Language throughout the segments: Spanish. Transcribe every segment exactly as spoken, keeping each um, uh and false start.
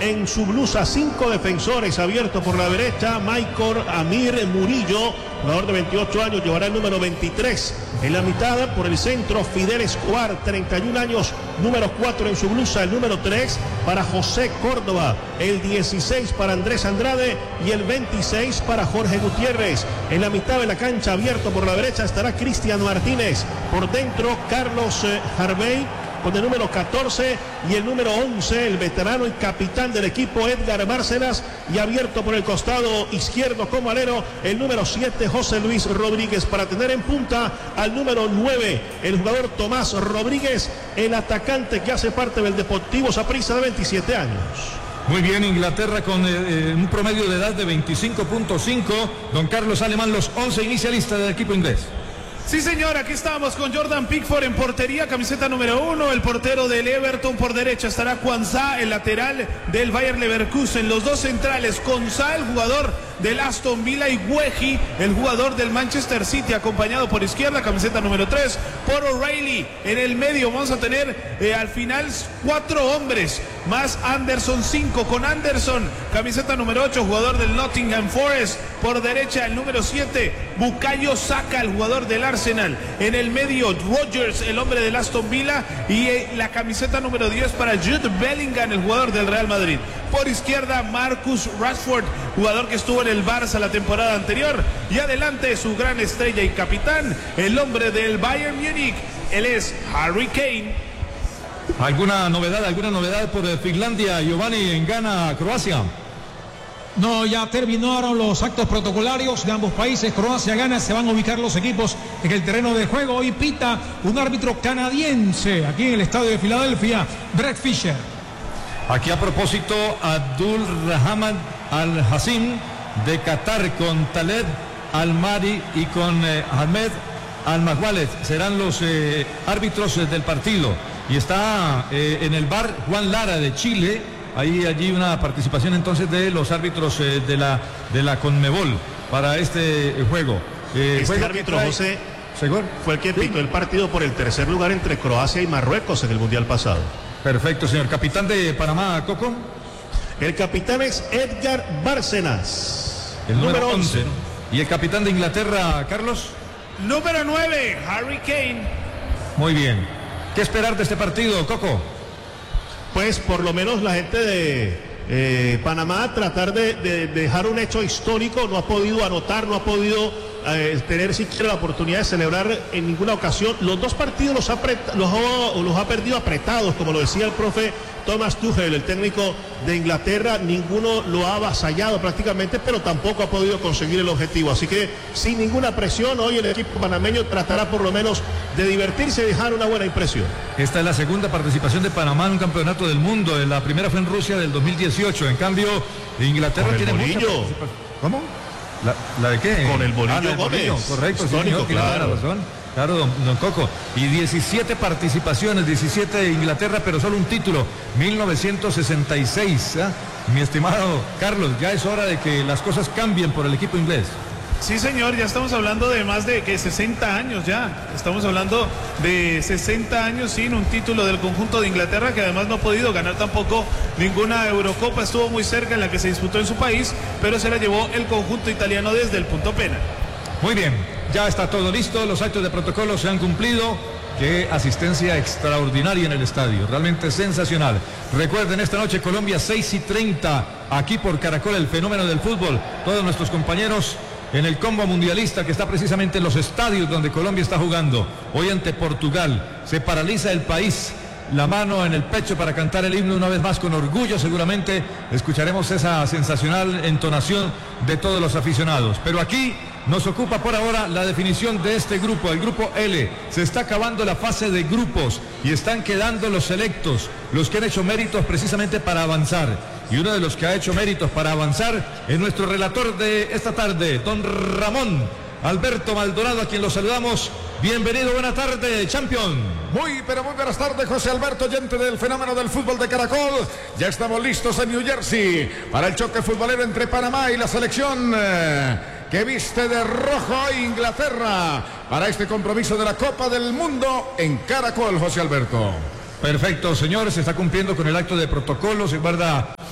en su blusa, cinco defensores, abierto por la derecha, Michael Amir Murillo, jugador de veintiocho años, llevará el número veintitrés. En la mitad, por el centro, Fidel Escobar, treinta y un años, número cuatro en su blusa, el número tres para José Córdoba, el dieciséis para Andrés Andrade y el veintiséis para Jorge Gutiérrez. En la mitad de la cancha, abierto por la derecha, estará Cristian Martínez. Por dentro, Carlos eh, Harvey con el número catorce y el número once, el veterano y capitán del equipo Edgar Bárcenas, y abierto por el costado izquierdo como alero el número siete, José Luis Rodríguez, para tener en punta al número nueve, el jugador Tomás Rodríguez, el atacante que hace parte del Deportivo Saprissa, de veintisiete años. Muy bien, Inglaterra con eh, un promedio de edad de veinticinco punto cinco. Don Carlos Alemán, los once inicialistas del equipo inglés. Sí, señor, aquí estamos con Jordan Pickford en portería, camiseta número uno, el portero del Everton. Por derecha estará Kwanzaa, el lateral del Bayer Leverkusen. Los dos centrales, Konsa, el jugador del Aston Villa, y Guehi, el jugador del Manchester City, acompañado por izquierda, camiseta número tres, por O'Reilly. En el medio vamos a tener eh, al final cuatro hombres, más Anderson, cinco, con Anderson, camiseta número ocho, jugador del Nottingham Forest. Por derecha el número siete, Bukayo Saka, el jugador del Arsenal. En el medio, Rodgers, el hombre del Aston Villa, y eh, la camiseta número diez para Jude Bellingham, el jugador del Real Madrid. Por izquierda, Marcus Rashford, jugador que estuvo en el Barça la temporada anterior. Y adelante, su gran estrella y capitán, el hombre del Bayern Múnich, él es Harry Kane. ¿Alguna novedad, alguna novedad por Finlandia, Giovanni, en Ghana, Croacia? No, ya terminaron los actos protocolarios de ambos países. Croacia gana, se van a ubicar los equipos en el terreno de juego. Hoy pita un árbitro canadiense aquí en el estadio de Filadelfia, Brett Fisher. Aquí a propósito, Abdul Rahman Al-Hassim de Qatar con Taleb Al-Mari y con eh, Ahmed Al-Maghwaled serán los eh, árbitros eh, del partido. Y está eh, en el bar Juan Lara de Chile. Hay allí una participación entonces de los árbitros eh, de la de la Conmebol para este eh, juego. Eh, este árbitro, trae... José, ¿Según? fue el que pitó el partido por el tercer lugar entre Croacia y Marruecos en el Mundial pasado. Perfecto, señor. Capitán de Panamá, Coco. El capitán es Edgar Bárcenas, el número once. ¿Y el capitán de Inglaterra, Carlos? Número nueve, Harry Kane. Muy bien. ¿Qué esperar de este partido, Coco? Pues por lo menos la gente de eh, Panamá tratar de, de, de dejar un hecho histórico. No ha podido anotar, no ha podido eh, tener siquiera la oportunidad de celebrar en ninguna ocasión. Los dos partidos los ha, los, los ha perdido apretados, como lo decía el profe Thomas Tuchel, el técnico de Inglaterra. Ninguno lo ha avasallado prácticamente, pero tampoco ha podido conseguir el objetivo. Así que sin ninguna presión, hoy el equipo panameño tratará por lo menos de divertirse y dejar una buena impresión. Esta es la segunda participación de Panamá en un campeonato del mundo. La primera fue en Rusia del dos mil dieciocho. En cambio, Inglaterra Con el tiene bolillo. mucha... ¿Cómo? ¿La, ¿La de qué? Con el bolillo, ah, del bolillo. Correcto, histórico, señor, claro. Tiene razón. Claro, don, don Coco. Y diecisiete participaciones, diecisiete de Inglaterra, pero solo un título, mil novecientos sesenta y seis. ¿eh? Mi estimado Carlos, ya es hora de que las cosas cambien por el equipo inglés. Sí, señor, ya estamos hablando de más de que sesenta años ya. Estamos hablando de sesenta años sin un título del conjunto de Inglaterra, que además no ha podido ganar tampoco ninguna Eurocopa. Estuvo muy cerca en la que se disputó en su país, pero se la llevó el conjunto italiano desde el punto penal. Muy bien, ya está todo listo, los actos de protocolo se han cumplido. Qué asistencia extraordinaria en el estadio, realmente sensacional. Recuerden, esta noche Colombia seis y treinta, aquí por Caracol, el fenómeno del fútbol. Todos nuestros compañeros en el combo mundialista que está precisamente en los estadios donde Colombia está jugando. Hoy ante Portugal, se paraliza el país. La mano en el pecho para cantar el himno una vez más con orgullo. Seguramente escucharemos esa sensacional entonación de todos los aficionados. Pero aquí nos ocupa por ahora la definición de este grupo, el grupo L. Se está acabando la fase de grupos y están quedando los selectos, los que han hecho méritos precisamente para avanzar. Y uno de los que ha hecho méritos para avanzar es nuestro relator de esta tarde, don Ramón Alberto Maldonado, a quien lo saludamos. Bienvenido, buena tarde, champion. Muy, pero muy buenas tardes, José Alberto, oyente del fenómeno del fútbol de Caracol. Ya estamos listos en New Jersey para el choque futbolero entre Panamá y la selección eh, que viste de rojo Inglaterra para este compromiso de la Copa del Mundo en Caracol, José Alberto. Perfecto, señores, se está cumpliendo con el acto de protocolo, se guarda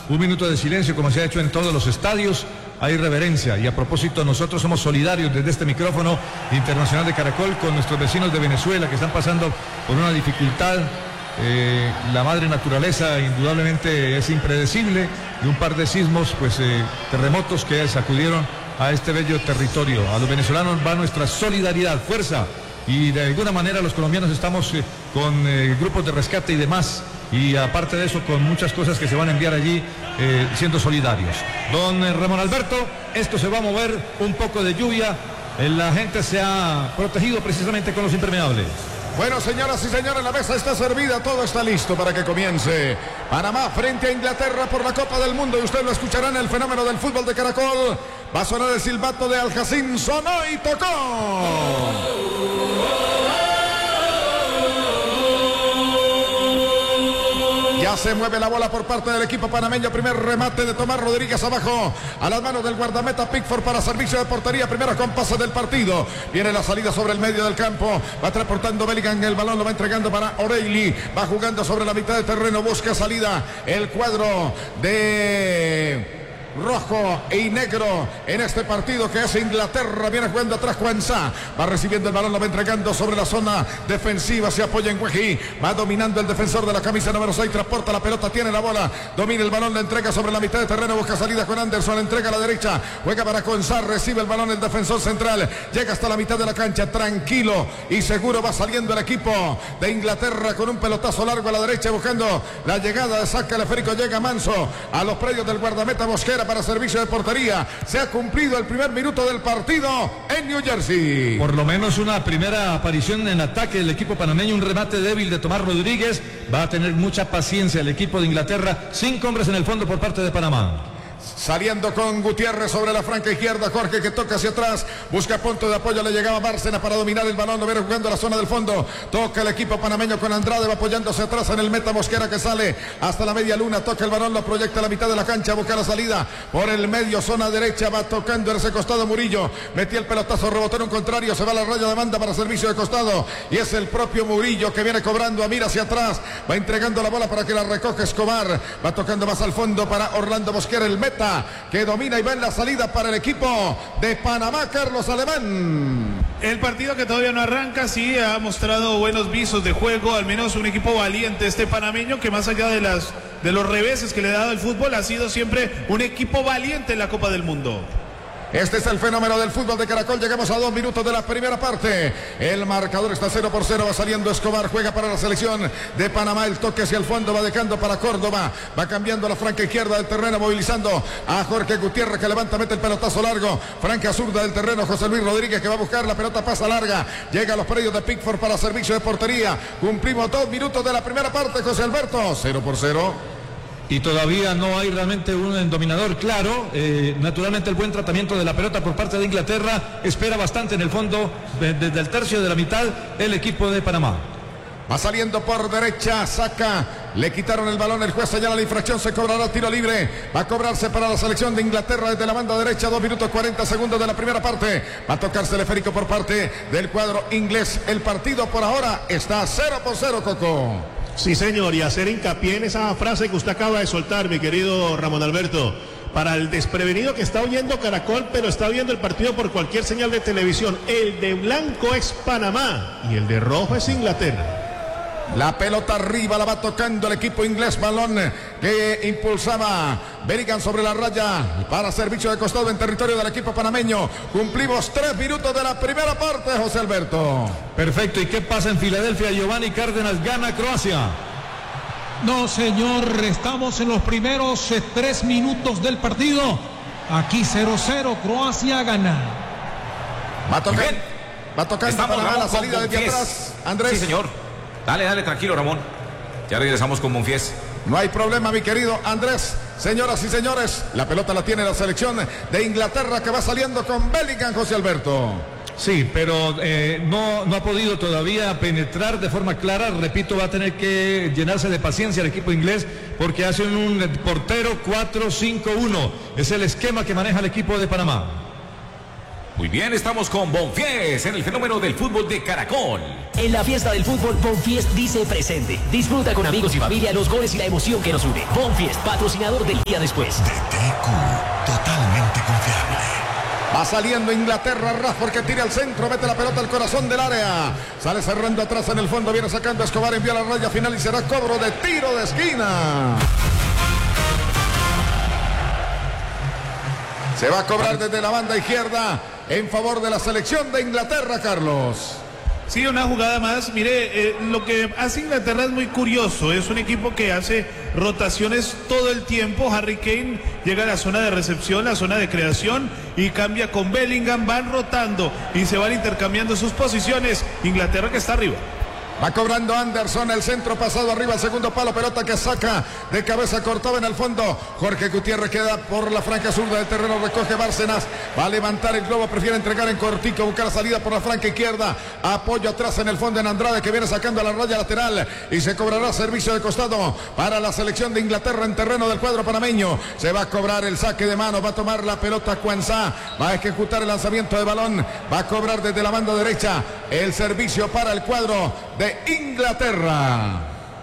un minuto de silencio como se ha hecho en todos los estadios. Hay reverencia y a propósito nosotros somos solidarios desde este micrófono internacional de Caracol con nuestros vecinos de Venezuela que están pasando por una dificultad. Eh, la madre naturaleza indudablemente es impredecible y un par de sismos, pues eh, terremotos que sacudieron a este bello territorio. A los venezolanos va nuestra solidaridad, fuerza, y de alguna manera los colombianos estamos eh, con eh, grupos de rescate y demás, y aparte de eso con muchas cosas que se van a enviar allí eh, siendo solidarios. Don eh, Ramón Alberto, esto se va a mover, un poco de lluvia, eh, la gente se ha protegido precisamente con los impermeables. Bueno, señoras y señores, la mesa está servida, todo está listo para que comience. Panamá frente a Inglaterra por la Copa del Mundo, y usted lo escuchará en el fenómeno del fútbol de Caracol. Va a sonar el silbato de Al Jacín, sonó y tocó. Ya se mueve la bola por parte del equipo panameño. Primer remate de Tomás Rodríguez abajo a las manos del guardameta Pickford para servicio de portería. Primera con pase del partido. Viene la salida sobre el medio del campo. Va transportando Bellingham el balón. Lo va entregando para O'Reilly. Va jugando sobre la mitad de terreno. Busca salida el cuadro de rojo y negro en este partido que es Inglaterra. Viene jugando atrás Quansah, va recibiendo el balón, lo va entregando sobre la zona defensiva, se apoya en Weji, va dominando el defensor de la camisa número seis, transporta la pelota, tiene la bola, domina el balón, la entrega sobre la mitad de terreno, busca salida con Anderson, entrega a la derecha, juega para Quansah, recibe el balón el defensor central, llega hasta la mitad de la cancha, tranquilo y seguro va saliendo el equipo de Inglaterra con un pelotazo largo a la derecha buscando la llegada de saque teleférico, llega Manso a los predios del guardameta Mosquera para servicio de portería. Se ha cumplido el primer minuto del partido en New Jersey. Por lo menos una primera aparición en ataque del equipo panameño, un remate débil de Tomás Rodríguez. Va a tener mucha paciencia el equipo de Inglaterra. Cinco hombres en el fondo por parte de Panamá. Saliendo con Gutiérrez sobre la franca izquierda, Jorge que toca hacia atrás, busca punto de apoyo, le llegaba Bárcena para dominar el balón, lo viene jugando a la zona del fondo, toca el equipo panameño con Andrade, va apoyándose atrás en el meta Mosquera que sale hasta la media luna, toca el balón, lo proyecta a la mitad de la cancha, busca la salida por el medio, zona derecha, va tocando en ese costado Murillo, metía el pelotazo, rebotó en un contrario, se va a la raya de banda para servicio de costado, y es el propio Murillo que viene cobrando, mira hacia atrás, va entregando la bola para que la recoge Escobar, va tocando más al fondo para Orlando Mosquera, el meta que domina y va en la salida para el equipo de Panamá, Carlos Alemán. El partido que todavía no arranca, sí ha mostrado buenos visos de juego, al menos un equipo valiente este panameño, que más allá de las de los reveses que le ha dado el fútbol, ha sido siempre un equipo valiente en la Copa del Mundo. Este es el fenómeno del fútbol de Caracol. Llegamos a dos minutos de la primera parte. El marcador está cero por cero. Va saliendo Escobar. Juega para la selección de Panamá. El toque hacia el fondo. Va dejando para Córdoba. Va cambiando la franca izquierda del terreno. Movilizando a Jorge Gutiérrez que levanta. Mete el pelotazo largo. Franca zurda del terreno. José Luis Rodríguez que va a buscar la pelota. Pasa larga. Llega a los predios de Pickford para servicio de portería. Cumplimos dos minutos de la primera parte. José Alberto. cero por cero. Y todavía no hay realmente un dominador claro. Eh, naturalmente el buen tratamiento de la pelota por parte de Inglaterra espera bastante en el fondo, desde el tercio de la mitad, el equipo de Panamá. Va saliendo por derecha, saca, le quitaron el balón, el juez señala la infracción, se cobrará tiro libre, va a cobrarse para la selección de Inglaterra desde la banda derecha, dos minutos cuarenta segundos de la primera parte, va a tocarse el teleférico por parte del cuadro inglés, el partido por ahora está cero por cero, Coco. Sí, señor, y hacer hincapié en esa frase que usted acaba de soltar, mi querido Ramón Alberto. Para el desprevenido que está oyendo Caracol, pero está viendo el partido por cualquier señal de televisión, el de blanco es Panamá y el de rojo es Inglaterra. La pelota arriba la va tocando el equipo inglés, balón que impulsaba Bellingham sobre la raya para servicio de costado en territorio del equipo panameño. Cumplimos tres minutos de la primera parte, José Alberto. Perfecto, ¿y qué pasa en Filadelfia? Giovanni Cárdenas gana Croacia. No, señor, estamos en los primeros eh, tres minutos del partido. Aquí cero cero, Croacia gana. Va a tocar, va tocando Estamos, Panamá, Ramón, la salida con desde Monfies. atrás. Andrés. Sí, señor. Dale, dale, tranquilo, Ramón. Ya regresamos con Monfies. No hay problema, mi querido Andrés. Señoras y señores, la pelota la tiene la selección de Inglaterra que va saliendo con Bellingham, José Alberto. Sí, pero eh, no, no ha podido todavía penetrar de forma clara. Repito, va a tener que llenarse de paciencia el equipo inglés porque hace un portero cuatro cinco uno. Es el esquema que maneja el equipo de Panamá. Muy bien, estamos con Bonfies en el fenómeno del fútbol de Caracol. En la fiesta del fútbol, Bonfies dice presente. Disfruta con amigos y familia los goles y la emoción que nos une. Bonfies, patrocinador del día después. D T Q, totalmente confiable. Va saliendo Inglaterra, Rashford que tira al centro, mete la pelota al corazón del área. Sale cerrando atrás en el fondo, viene sacando a Escobar, envía la raya final y será cobro de tiro de esquina. Se va a cobrar desde la banda izquierda en favor de la selección de Inglaterra, Carlos. Sí, una jugada más. Mire, eh, lo que hace Inglaterra es muy curioso. Es un equipo que hace rotaciones todo el tiempo. Harry Kane llega a la zona de recepción, la zona de creación y cambia con Bellingham. Van rotando y se van intercambiando sus posiciones. Inglaterra que está arriba. Va cobrando Anderson, el centro pasado arriba, el segundo palo, pelota que saca de cabeza, cortaba en el fondo. Jorge Gutiérrez queda por la franja zurda del terreno, recoge Bárcenas, va a levantar el globo, prefiere entregar en cortico, buscar salida por la franja izquierda, apoyo atrás en el fondo en Andrade que viene sacando a la raya lateral y se cobrará servicio de costado para la selección de Inglaterra en terreno del cuadro panameño. Se va a cobrar el saque de mano, va a tomar la pelota Cuanzá, va a ejecutar el lanzamiento de balón, va a cobrar desde la banda derecha el servicio para el cuadro de Inglaterra.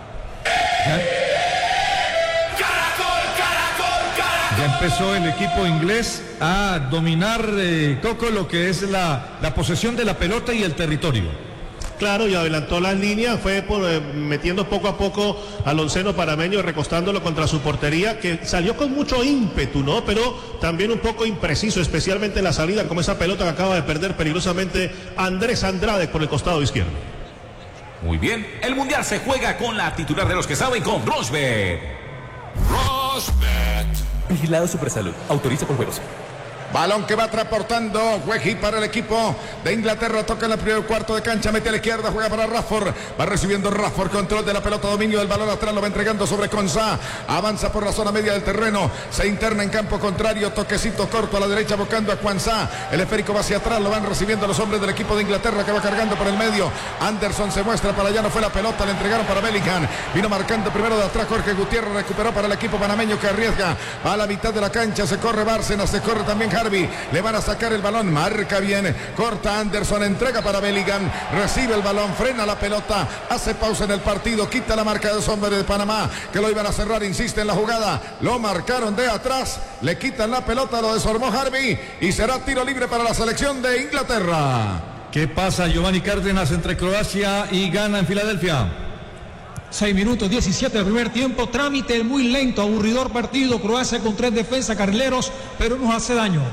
Ya empezó el equipo inglés a dominar, eh, Coco, lo que es la, la posesión de la pelota y el territorio. Claro, y adelantó las líneas, fue por, eh, metiendo poco a poco al onceno panameño y recostándolo contra su portería, que salió con mucho ímpetu, ¿no? Pero también un poco impreciso, especialmente en la salida, como esa pelota que acaba de perder peligrosamente Andrés Andrade por el costado izquierdo. Muy bien, el Mundial se juega con la titular de los que saben, con Rosberg. Rosberg. Vigilado Supersalud. Autoriza por juegos. Balón que va transportando Weghorst para el equipo de Inglaterra. Toca en el primer cuarto de cancha, mete a la izquierda, juega para Rashford. Va recibiendo Rashford, control de la pelota, dominio del balón atrás, lo va entregando sobre Konsa. Avanza por la zona media del terreno, se interna en campo contrario, toquecito corto a la derecha buscando a Konsa. El esférico va hacia atrás, lo van recibiendo los hombres del equipo de Inglaterra que va cargando por el medio. Anderson se muestra para allá, no fue la pelota, le entregaron para Bellingham. Vino marcando primero de atrás Jorge Gutiérrez, recuperó para el equipo panameño que arriesga. Va a la mitad de la cancha, se corre Bárcenas, se corre también Harvey, le van a sacar el balón, marca bien, corta Anderson, entrega para Bellingham, recibe el balón, frena la pelota, hace pausa en el partido, quita la marca de los hombres de Panamá, que lo iban a cerrar, insiste en la jugada, lo marcaron de atrás, le quitan la pelota, lo desarmó Harvey y será tiro libre para la selección de Inglaterra. ¿Qué pasa, Giovanni Cárdenas, entre Croacia y Ghana en Filadelfia? seis minutos diecisiete del primer tiempo, trámite muy lento, aburridor partido, Croacia con tres defensas, carrileros, pero nos hace daño.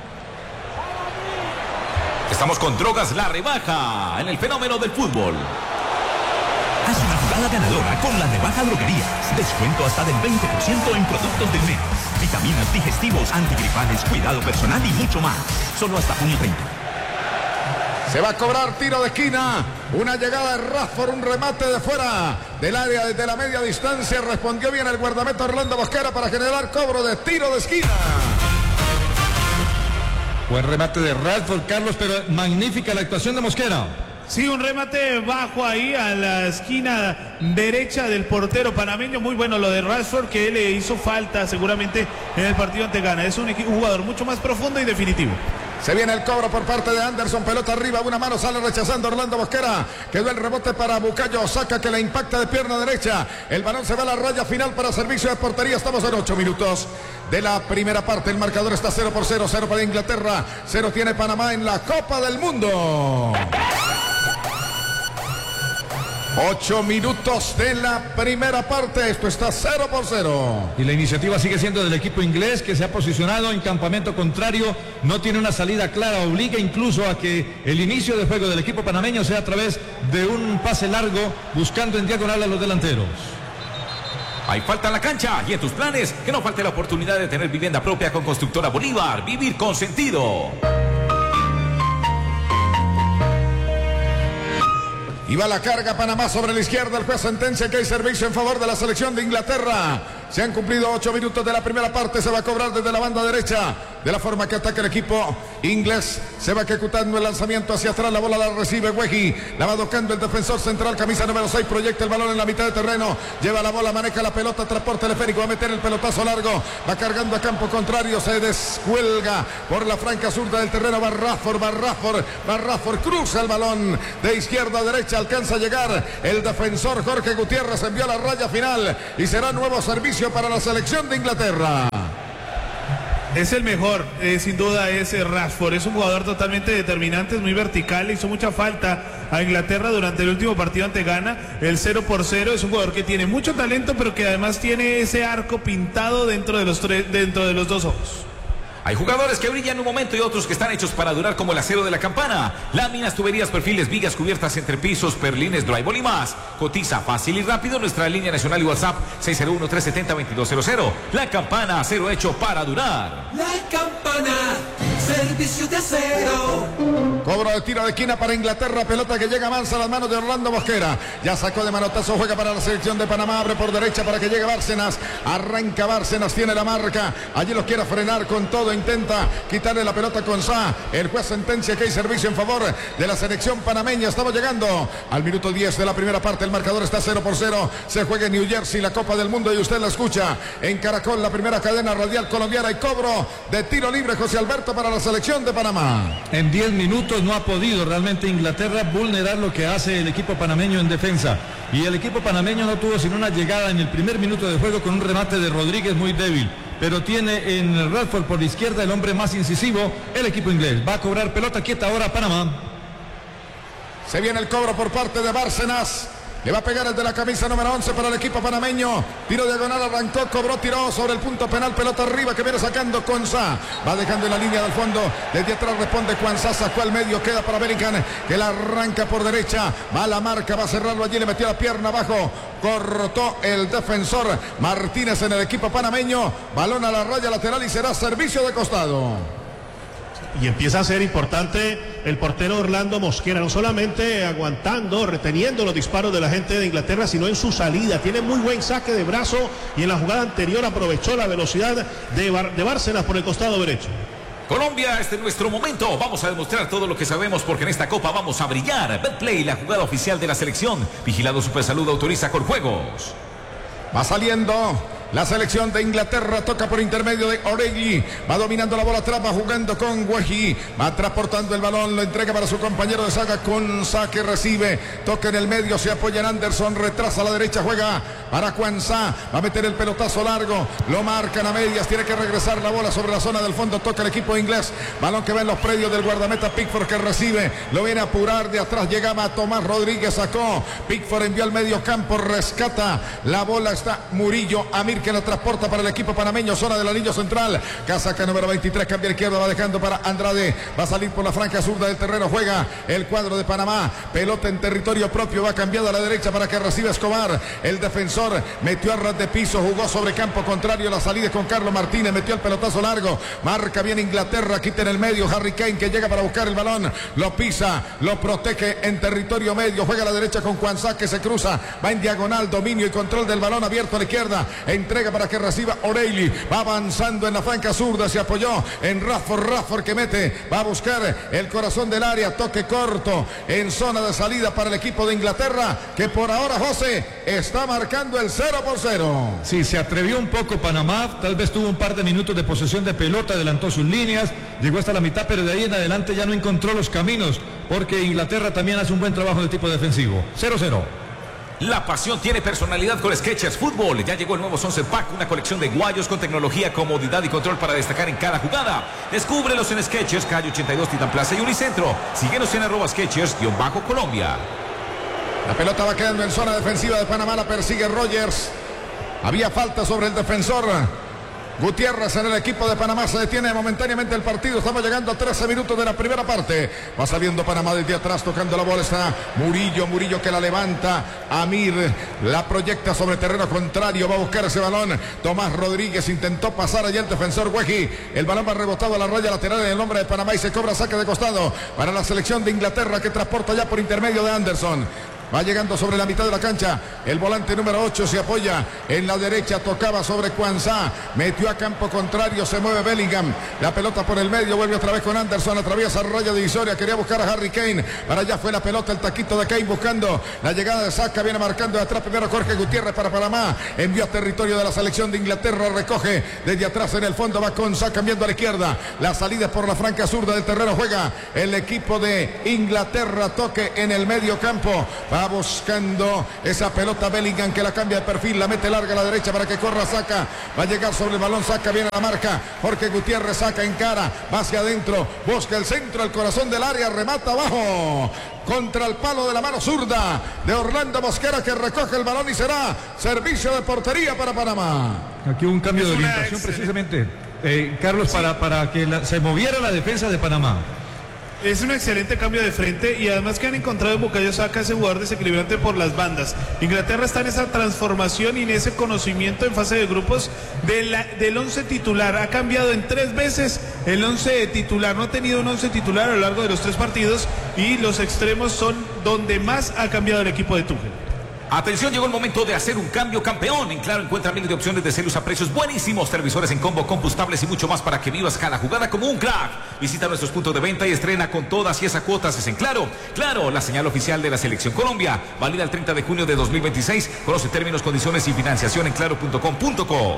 Estamos con Drogas La Rebaja en el fenómeno del fútbol. Haz una jugada ganadora con la rebaja droguerías. Descuento hasta del veinte por ciento en productos del mes. Vitaminas, digestivos, antigripales, cuidado personal y mucho más. Solo hasta junio treinta. Se va a cobrar tiro de esquina. Una llegada de Rashford, un remate de fuera del área desde la media distancia. Respondió bien el guardameta Orlando Mosquera para generar cobro de tiro de esquina. Buen remate de Rashford, Carlos, pero magnífica la actuación de Mosquera. Sí, un remate bajo ahí a la esquina derecha del portero panameño. Muy bueno lo de Rashford, que le hizo falta seguramente en el partido ante Ghana. Es un, un jugador mucho más profundo y definitivo. Se viene el cobro por parte de Anderson, pelota arriba, una mano sale rechazando Orlando Mosquera, quedó el rebote para Bukayo Osaka que le impacta de pierna derecha, el balón se va a la raya final para servicio de portería, estamos en ocho minutos de la primera parte, el marcador está cero por cero, cero para Inglaterra, cero tiene Panamá en la Copa del Mundo. Ocho minutos de la primera parte, esto está cero por cero. Y la iniciativa sigue siendo del equipo inglés que se ha posicionado en campamento contrario, no tiene una salida clara, obliga incluso a que el inicio de juego del equipo panameño sea a través de un pase largo, buscando en diagonal a los delanteros. Hay falta en la cancha y en tus planes, que no falte la oportunidad de tener vivienda propia con Constructora Bolívar, vivir con sentido. Y va la carga Panamá sobre la izquierda, el juez sentencia que hay servicio en favor de la selección de Inglaterra. Se han cumplido ocho minutos de la primera parte. Se va a cobrar desde la banda derecha. De la forma que ataca el equipo inglés. Se va ejecutando el lanzamiento hacia atrás. La bola la recibe Wehi. La va tocando el defensor central. Camisa número seis. Proyecta el balón en la mitad de terreno. Lleva la bola, maneja la pelota. Transporte teleférico. Va a meter el pelotazo largo. Va cargando a campo contrario. Se descuelga por la franca zurda del terreno. Va Rashford. Va Rashford. Va Rashford. Cruza el balón de izquierda a derecha. Alcanza a llegar el defensor Jorge Gutiérrez. Envió la raya final. Y será nuevo servicio para la selección de Inglaterra. Es el mejor, eh, sin duda es Rashford, es un jugador totalmente determinante, es muy vertical, le hizo mucha falta a Inglaterra durante el último partido ante Ghana, el cero por cero, es un jugador que tiene mucho talento, pero que además tiene ese arco pintado dentro de los, tres, dentro de los dos ojos. Hay jugadores que brillan un momento y otros que están hechos para durar como el acero de la campana. Láminas, tuberías, perfiles, vigas, cubiertas, entrepisos, perlines, drywall y más. Cotiza fácil y rápido nuestra línea nacional y WhatsApp seis cero uno, tres siete cero, dos dos cero cero. La Campana, acero hecho para durar. La Campana, servicio de acero. Cobro de tiro de esquina para Inglaterra. Pelota que llega mansa a las manos de Orlando Mosquera. Ya sacó de manotazo, juega para la selección de Panamá. Abre por derecha para que llegue Bárcenas. Arranca Bárcenas, tiene la marca. Allí lo quiere frenar con todo. Intenta quitarle la pelota con Sá. El juez sentencia que hay servicio en favor de la selección panameña. Estamos llegando al minuto diez de la primera parte. El marcador está cero por cero. Se juega en New Jersey la Copa del Mundo y usted la escucha en Caracol, la primera cadena radial colombiana. Y cobro de tiro libre, José Alberto, para la selección de Panamá. En diez minutos no ha podido realmente Inglaterra vulnerar lo que hace el equipo panameño en defensa. Y el equipo panameño no tuvo sino una llegada en el primer minuto de juego con un remate de Rodríguez muy débil. Pero tiene en Rashford por la izquierda el hombre más incisivo, el equipo inglés. Va a cobrar pelota quieta ahora Panamá. Se viene el cobro por parte de Bárcenas. Le va a pegar el de la camisa número once para el equipo panameño. Tiro diagonal, arrancó, cobró, tiró sobre el punto penal. Pelota arriba que viene sacando Cuansá. Va dejando en la línea del fondo. Desde atrás responde Cuansá. Sacó al medio, queda para Bellingham, que la arranca por derecha. Va a la marca, va a cerrarlo allí. Le metió la pierna abajo. Cortó el defensor Martínez en el equipo panameño. Balón a la raya lateral y será servicio de costado. Y empieza a ser importante el portero Orlando Mosquera, no solamente aguantando, reteniendo los disparos de la gente de Inglaterra, sino en su salida. Tiene muy buen saque de brazo y en la jugada anterior aprovechó la velocidad de, Bar de Bárcenas por el costado derecho. Colombia, este es nuestro momento. Vamos a demostrar todo lo que sabemos porque en esta Copa vamos a brillar. Betplay, la jugada oficial de la selección. Vigilado Supersalud, autoriza con juegos. Va saliendo la selección de Inglaterra, toca por intermedio de Oregi, va dominando la bola atrás, va jugando con Wehi, va transportando el balón, lo entrega para su compañero de saga con Sá, que recibe, toca en el medio, se apoya en Anderson, retrasa a la derecha, juega para Cuansá, va a meter el pelotazo largo, lo marcan a medias, tiene que regresar la bola sobre la zona del fondo, toca el equipo inglés, balón que va en los predios del guardameta Pickford, que recibe, lo viene a apurar, de atrás llegaba Tomás Rodríguez, sacó, Pickford envió al medio campo, rescata, la bola está Murillo, Amir que la transporta para el equipo panameño, zona del anillo central, casaca número veintitrés, cambia izquierda, va dejando para Andrade, va a salir por la franja zurda del terreno, juega el cuadro de Panamá, pelota en territorio propio, va cambiando a la derecha para que reciba Escobar, el defensor metió a ras de piso, jugó sobre campo contrario, la salida con Carlos Martínez, metió el pelotazo largo, marca bien Inglaterra, quita en el medio, Harry Kane que llega para buscar el balón, lo pisa, lo protege en territorio medio, juega a la derecha con Cuansá que se cruza, va en diagonal, dominio y control del balón abierto a la izquierda, entrega para que reciba O'Reilly, va avanzando en la franca zurda, se apoyó en Rashford, Rashford que mete, va a buscar el corazón del área, toque corto en zona de salida para el equipo de Inglaterra, que por ahora, José, está marcando el cero por cero. Sí, se atrevió un poco Panamá, tal vez tuvo un par de minutos de posesión de pelota, adelantó sus líneas, llegó hasta la mitad, pero de ahí en adelante ya no encontró los caminos, porque Inglaterra también hace un buen trabajo de tipo defensivo. cero cero. La pasión tiene personalidad con Skechers Fútbol. Ya llegó el nuevo Sunset Pack, una colección de guayos con tecnología, comodidad y control para destacar en cada jugada. Descúbrelos en Skechers, calle ochenta y dos, Titán Plaza y Unicentro. Síguenos en arroba Skechers-Colombia. La pelota va quedando en zona defensiva de Panamá, la persigue Rogers. Había falta sobre el defensor Gutiérrez en el equipo de Panamá. Se detiene momentáneamente el partido. Estamos llegando a trece minutos de la primera parte. Va saliendo Panamá desde atrás, tocando la bola. Está Murillo, Murillo que la levanta. Amir la proyecta sobre terreno contrario. Va a buscar ese balón. Tomás Rodríguez intentó pasar allá el defensor Wehi. El balón va rebotado a la raya lateral en el nombre de Panamá y se cobra saque de costado para la selección de Inglaterra, que transporta ya por intermedio de Anderson. Va llegando sobre la mitad de la cancha. El volante número ocho se apoya en la derecha. Tocaba sobre Kwanzaa. Metió a campo contrario. Se mueve Bellingham. La pelota por el medio. Vuelve otra vez con Anderson. Atraviesa el raya divisoria. Quería buscar a Harry Kane. Para allá fue la pelota. El taquito de Kane buscando la llegada de Saka. Viene marcando de atrás primero Jorge Gutiérrez para Panamá. Envió a territorio de la selección de Inglaterra. Recoge desde atrás en el fondo. Va con Saka cambiando a la izquierda. La salida es por la franca zurda del terreno. Juega el equipo de Inglaterra. Toque en el medio campo. Va buscando esa pelota Bellingham que la cambia de perfil. La mete larga a la derecha para que corra Saka. Va a llegar sobre el balón. Saka viene a la marca. Jorge Gutiérrez saca en cara. Va hacia adentro. Busca el centro. El corazón del área. Remata abajo. Contra el palo de la mano zurda de Orlando Mosquera que recoge el balón y será servicio de portería para Panamá. Aquí un cambio de orientación precisamente, eh, Carlos, sí. para, para que la, se moviera la defensa de Panamá. Es un excelente cambio de frente y además que han encontrado en Bukayo Saka ese jugador desequilibrante por las bandas. Inglaterra está en esa transformación y en ese conocimiento en fase de grupos de la, del once titular. Ha cambiado en tres veces el once titular. No ha tenido un once titular a lo largo de los tres partidos y los extremos son donde más ha cambiado el equipo de Tuchel. Atención, llegó el momento de hacer un cambio campeón. En Claro encuentra miles de opciones de celos a precios buenísimos, televisores en combo, combustibles y mucho más para que vivas cada jugada como un crack. Visita nuestros puntos de venta y estrena con todas y esas cuotas es en Claro. Claro, la señal oficial de la Selección Colombia. Válida el treinta de junio de dos mil veintiséis. Conoce términos, condiciones y financiación en claro punto com punto co.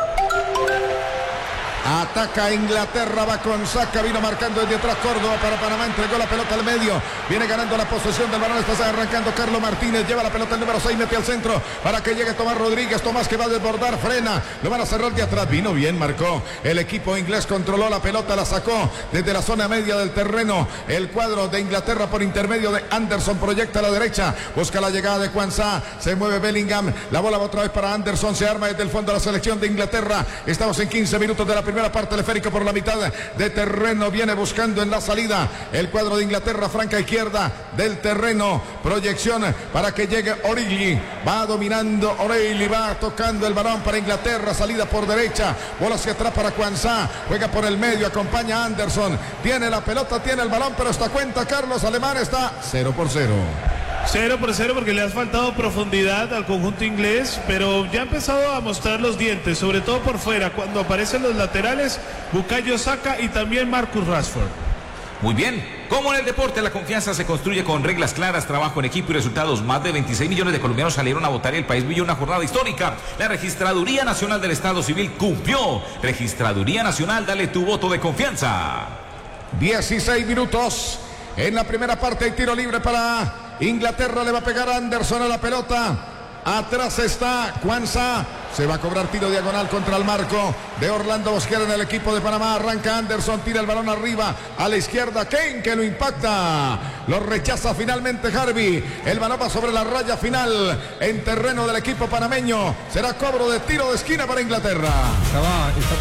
Ataca Inglaterra, va con Saka, vino marcando desde atrás Córdoba para Panamá, entregó la pelota al medio, viene ganando la posesión del balón, está arrancando Carlos Martínez, lleva la pelota el número seis, mete al centro para que llegue Tomás Rodríguez, Tomás que va a desbordar, frena, lo van a cerrar de atrás, vino bien, marcó el equipo inglés, controló la pelota, la sacó desde la zona media del terreno, el cuadro de Inglaterra por intermedio de Anderson, proyecta a la derecha, busca la llegada de Kwanzaa, se mueve Bellingham, la bola va otra vez para Anderson, se arma desde el fondo la selección de Inglaterra, estamos en quince minutos de la primera parte, teleférico por la mitad de terreno, viene buscando en la salida el cuadro de Inglaterra, franca izquierda del terreno, proyección para que llegue Origi, va dominando O'Reilly, va tocando el balón para Inglaterra, salida por derecha, bola hacia atrás para Kwanzaa, juega por el medio, acompaña a Anderson, tiene la pelota, tiene el balón, pero esta cuenta Carlos Alemán está cero por cero. Cero por cero porque le ha faltado profundidad al conjunto inglés, pero ya ha empezado a mostrar los dientes, sobre todo por fuera, cuando aparecen los laterales, Bukayo Saka y también Marcus Rashford. Muy bien, como en el deporte, la confianza se construye con reglas claras, trabajo en equipo y resultados. Más de veintiséis millones de colombianos salieron a votar y el país vivió una jornada histórica. La Registraduría Nacional del Estado Civil cumplió. Registraduría Nacional, dale tu voto de confianza. dieciséis minutos en la primera parte, hay tiro libre para Inglaterra, le va a pegar a Anderson a la pelota. Atrás está Kwanzaa. Se va a cobrar tiro diagonal contra el marco de Orlando Mosquera en el equipo de Panamá. Arranca Anderson, tira el balón arriba a la izquierda. Kane que lo impacta. Lo rechaza finalmente Harvey. El balón va sobre la raya final en terreno del equipo panameño. Será cobro de tiro de esquina para Inglaterra. Estaba... estaba...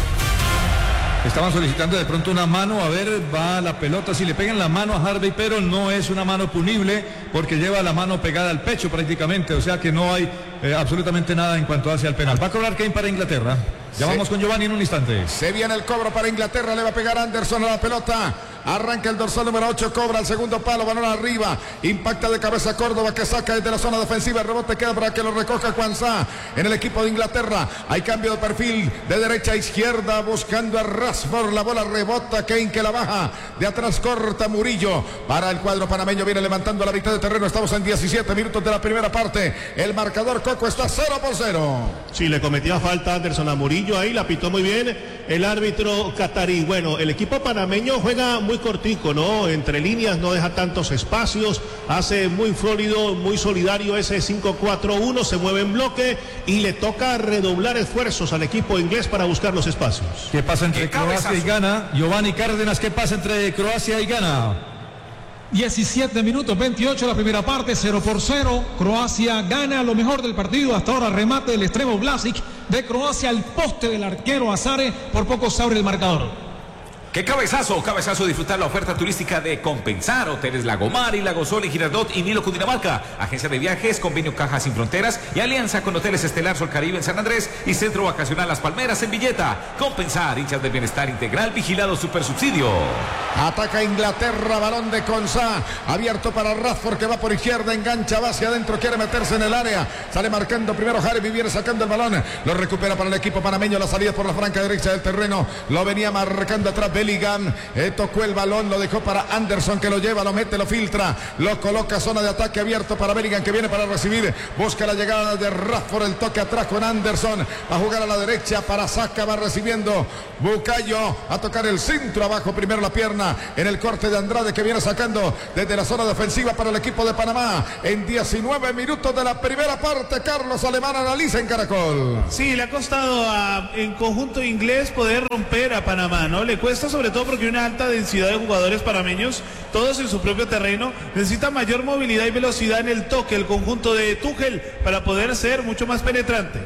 Estaban solicitando de pronto una mano, a ver, va la pelota, si le pegan la mano a Harvey, pero no es una mano punible porque lleva la mano pegada al pecho prácticamente, o sea que no hay eh, absolutamente nada en cuanto hacia el penal. Va a cobrar Kane para Inglaterra. Ya sí. Vamos con Giovanni en un instante. Se viene el cobro para Inglaterra, le va a pegar Anderson a la pelota. Arranca el dorsal número ocho, cobra el segundo palo, balón arriba, impacta de cabeza Córdoba que saca desde la zona defensiva, el rebote queda para que lo recoja Kwanzaa en el equipo de Inglaterra. Hay cambio de perfil de derecha a izquierda buscando a Rashford, la bola rebota, Kane que la baja, de atrás corta Murillo, para el cuadro panameño, viene levantando la mitad de terreno, estamos en diecisiete minutos de la primera parte, el marcador Coco está cero por cero. Sí, le cometía falta Anderson a Murillo, ahí la pitó muy bien el árbitro catarí. Bueno, el equipo panameño juega muy cortico, ¿no? Entre líneas, no deja tantos espacios, hace muy sólido, muy solidario ese cinco cuatro uno, se mueve en bloque y le toca redoblar esfuerzos al equipo inglés para buscar los espacios. ¿Qué pasa entre Croacia y Ghana? Giovanni Cárdenas, ¿qué pasa entre Croacia y Ghana? diecisiete minutos, veintiocho la primera parte, cero por cero. Croacia gana lo mejor del partido. Hasta ahora remate del extremo Vlasic de Croacia al poste del arquero Azare. Por poco se abre el marcador. ¡Qué cabezazo! Cabezazo, disfrutar la oferta turística de Compensar. Hoteles Lagomar y Lagosol en Girardot y Nilo, Cundinamarca. Agencia de viajes, convenio Caja Sin Fronteras y alianza con Hoteles Estelar Sol Caribe en San Andrés y Centro Vacacional Las Palmeras en Villeta. Compensar, hinchas del bienestar integral, vigilado super subsidio. Ataca Inglaterra, balón de Konsa, abierto para Rashford que va por izquierda, engancha, va hacia adentro, quiere meterse en el área. Sale marcando primero Harvey, viene sacando el balón. Lo recupera para el equipo panameño, la salida por la franca derecha del terreno. Lo venía marcando atrás Bellingham, eh, tocó el balón, lo dejó para Anderson que lo lleva, lo mete, lo filtra, lo coloca, zona de ataque abierto para Bellingham que viene para recibir, busca la llegada de Rashford, el toque atrás con Anderson, va a jugar a la derecha para Saka, va recibiendo Bukayo, a tocar el centro abajo, primero la pierna, en el corte de Andrade que viene sacando desde la zona defensiva para el equipo de Panamá, en diecinueve minutos de la primera parte. Carlos Alemán analiza en Caracol. Sí, le ha costado a, en conjunto inglés poder romper a Panamá, ¿no? Le cuesta sobre todo porque hay una alta densidad de jugadores panameños, todos en su propio terreno, necesita mayor movilidad y velocidad en el toque, el conjunto de Tuchel, para poder ser mucho más penetrante.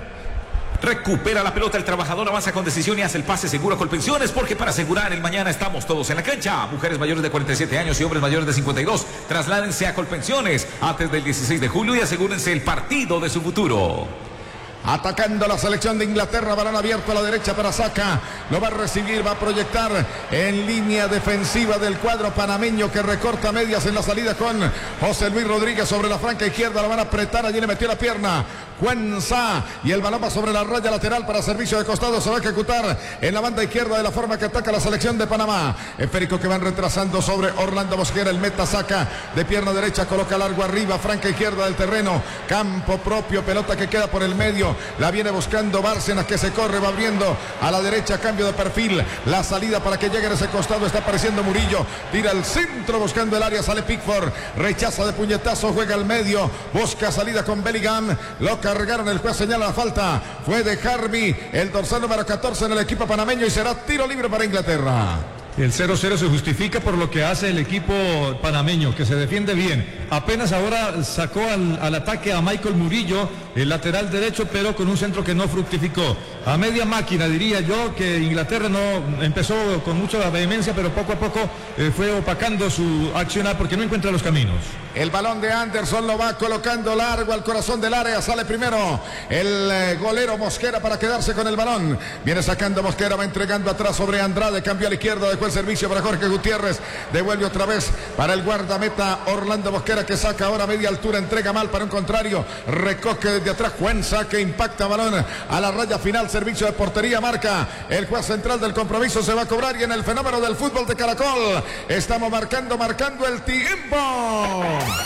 Recupera la pelota, el trabajador avanza con decisión y hace el pase seguro a Colpensiones, porque para asegurar el mañana estamos todos en la cancha. Mujeres mayores de cuarenta y siete años y hombres mayores de cincuenta y dos, trasládense a Colpensiones antes del dieciséis de julio y asegúrense el partido de su futuro. Atacando la selección de Inglaterra, balón abierto a la derecha para Saka, lo va a recibir, va a proyectar en línea defensiva del cuadro panameño que recorta medias en la salida con José Luis Rodríguez sobre la franca izquierda, lo van a apretar, allí le metió la pierna Cuenza y el balón va sobre la raya lateral para servicio de costado, se va a ejecutar en la banda izquierda de la forma que ataca la selección de Panamá. Esférico que van retrasando sobre Orlando Mosquera, el meta saca de pierna derecha, coloca largo arriba, franca izquierda del terreno, campo propio, pelota que queda por el medio, la viene buscando Bárcenas que se corre, va abriendo a la derecha, cambio de perfil, la salida para que llegue en ese costado, está apareciendo Murillo, tira el centro buscando el área, sale Pickford, rechaza de puñetazo, juega al medio, busca salida con Bellingham, lo cargaron, el juez señala la falta, fue de Harvey, el dorsal número catorce en el equipo panameño y será tiro libre para Inglaterra. El cero cero se justifica por lo que hace el equipo panameño, que se defiende bien. Apenas ahora sacó al, al ataque a Michael Murillo, el lateral derecho, pero con un centro que no fructificó. A media máquina, diría yo, que Inglaterra no empezó con mucha vehemencia, pero poco a poco eh, fue opacando su accionar porque no encuentra los caminos. El balón de Anderson lo va colocando largo al corazón del área, sale primero el eh, golero Mosquera para quedarse con el balón. Viene sacando Mosquera, va entregando atrás sobre Andrade, cambió a la izquierda, dejó el servicio para Jorge Gutiérrez, devuelve otra vez para el guardameta Orlando Mosquera que saca ahora a media altura, entrega mal para un contrario, recoge desde atrás Cuenza que impacta balón a la raya final, servicio de portería, marca el juez central del compromiso, se va a cobrar y en el fenómeno del fútbol de Caracol estamos marcando, marcando el tiempo.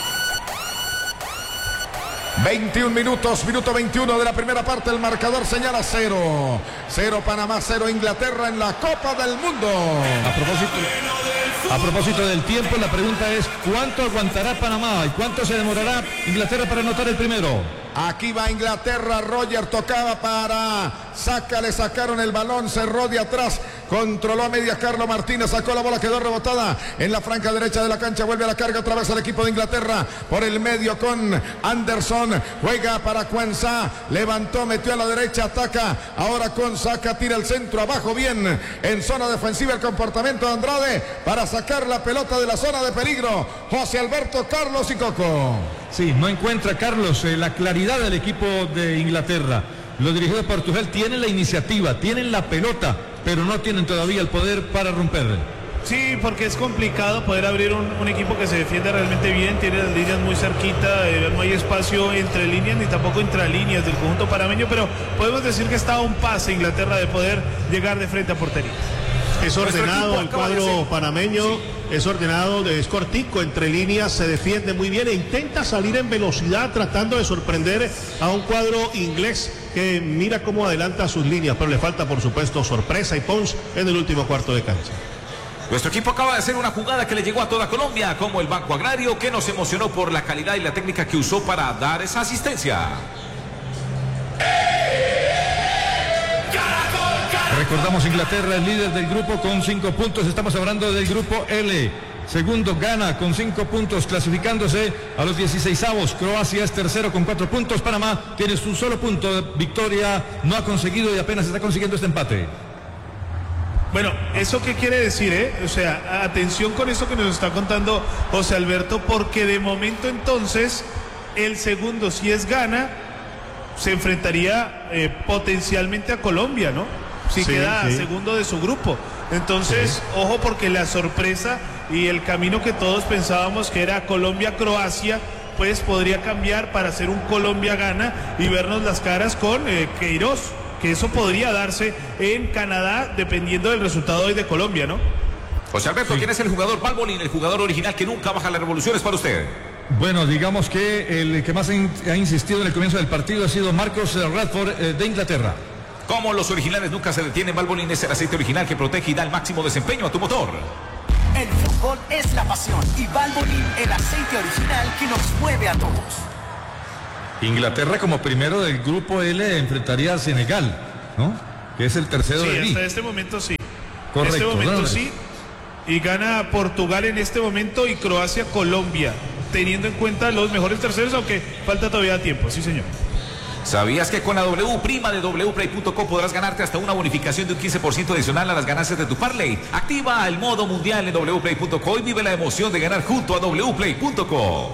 veintiún minutos, minuto veintiuno de la primera parte, el marcador señala cero. Cero Panamá, cero Inglaterra en la Copa del Mundo. A propósito, a propósito del tiempo, la pregunta es ¿cuánto aguantará Panamá y cuánto se demorará Inglaterra para anotar el primero? Aquí va Inglaterra, Roger tocaba para Saka, le sacaron el balón, cerró de atrás, controló a media Carlos Martínez, sacó la bola, quedó rebotada en la franca derecha de la cancha, vuelve a la carga otra vez al equipo de Inglaterra, por el medio con Anderson, juega para Cuenza, levantó, metió a la derecha, ataca, ahora con Saka, tira el centro abajo, bien, en zona defensiva el comportamiento de Andrade, para sacar la pelota de la zona de peligro, José Alberto Carlos y Coco. Sí, no encuentra Carlos eh, la claridad del equipo de Inglaterra. Los dirigidos por Tuchel tienen la iniciativa, tienen la pelota, pero no tienen todavía el poder para romperla. Sí, porque es complicado poder abrir un, un equipo que se defiende realmente bien, tiene las líneas muy cerquita, eh, no hay espacio entre líneas ni tampoco entre líneas del conjunto panameño, pero podemos decir que está a un pase Inglaterra de poder llegar de frente a portería. Es ordenado el cuadro panameño, sí. Es ordenado, es cortico entre líneas, se defiende muy bien e intenta salir en velocidad tratando de sorprender a un cuadro inglés que mira cómo adelanta sus líneas, pero le falta por supuesto sorpresa y punch en el último cuarto de cancha. Nuestro equipo acaba de hacer una jugada que le llegó a toda Colombia, como el Banco Agrario, que nos emocionó por la calidad y la técnica que usó para dar esa asistencia. Recordamos, Inglaterra, el líder del grupo con cinco puntos. Estamos hablando del grupo L. Segundo, Ghana con cinco puntos, clasificándose a los dieciseisavos. Croacia es tercero con cuatro puntos. Panamá tiene su solo punto de victoria, no ha conseguido y apenas está consiguiendo este empate. Bueno, ¿eso qué quiere decir, eh? O sea, atención con eso que nos está contando José Alberto, porque de momento entonces el segundo, si es Ghana, se enfrentaría eh, potencialmente a Colombia, ¿no? Si Sí, queda sí. segundo de su grupo. Entonces, Sí. ojo, porque la sorpresa y el camino que todos pensábamos que era Colombia-Croacia, pues podría cambiar para hacer un Colombia-Ghana y vernos las caras con eh, Queiroz, que eso podría darse en Canadá dependiendo del resultado hoy de Colombia, ¿no? José Alberto, ¿quién es el jugador Valbolín, el jugador original que nunca baja las revoluciones para usted? Bueno, digamos que el que más ha in- ha insistido en el comienzo del partido ha sido Marcus Rashford eh, de Inglaterra. Como los originales nunca se detienen, Valbolín es el aceite original que protege y da el máximo desempeño a tu motor. El fútbol es la pasión y Valvoline, el aceite original que nos mueve a todos. Inglaterra como primero del grupo L enfrentaría a Senegal, ¿no? Que es el tercero Sí, de hasta B. este momento sí. Correcto, En este momento dale. sí. Y gana Portugal en este momento y Croacia Colombia, teniendo en cuenta los mejores terceros, aunque falta todavía tiempo, sí señor. ¿Sabías que con la W prima de w play punto co podrás ganarte hasta una bonificación de un quince por ciento adicional a las ganancias de tu parlay? Activa el modo mundial en w play punto co y vive la emoción de ganar junto a w play punto co.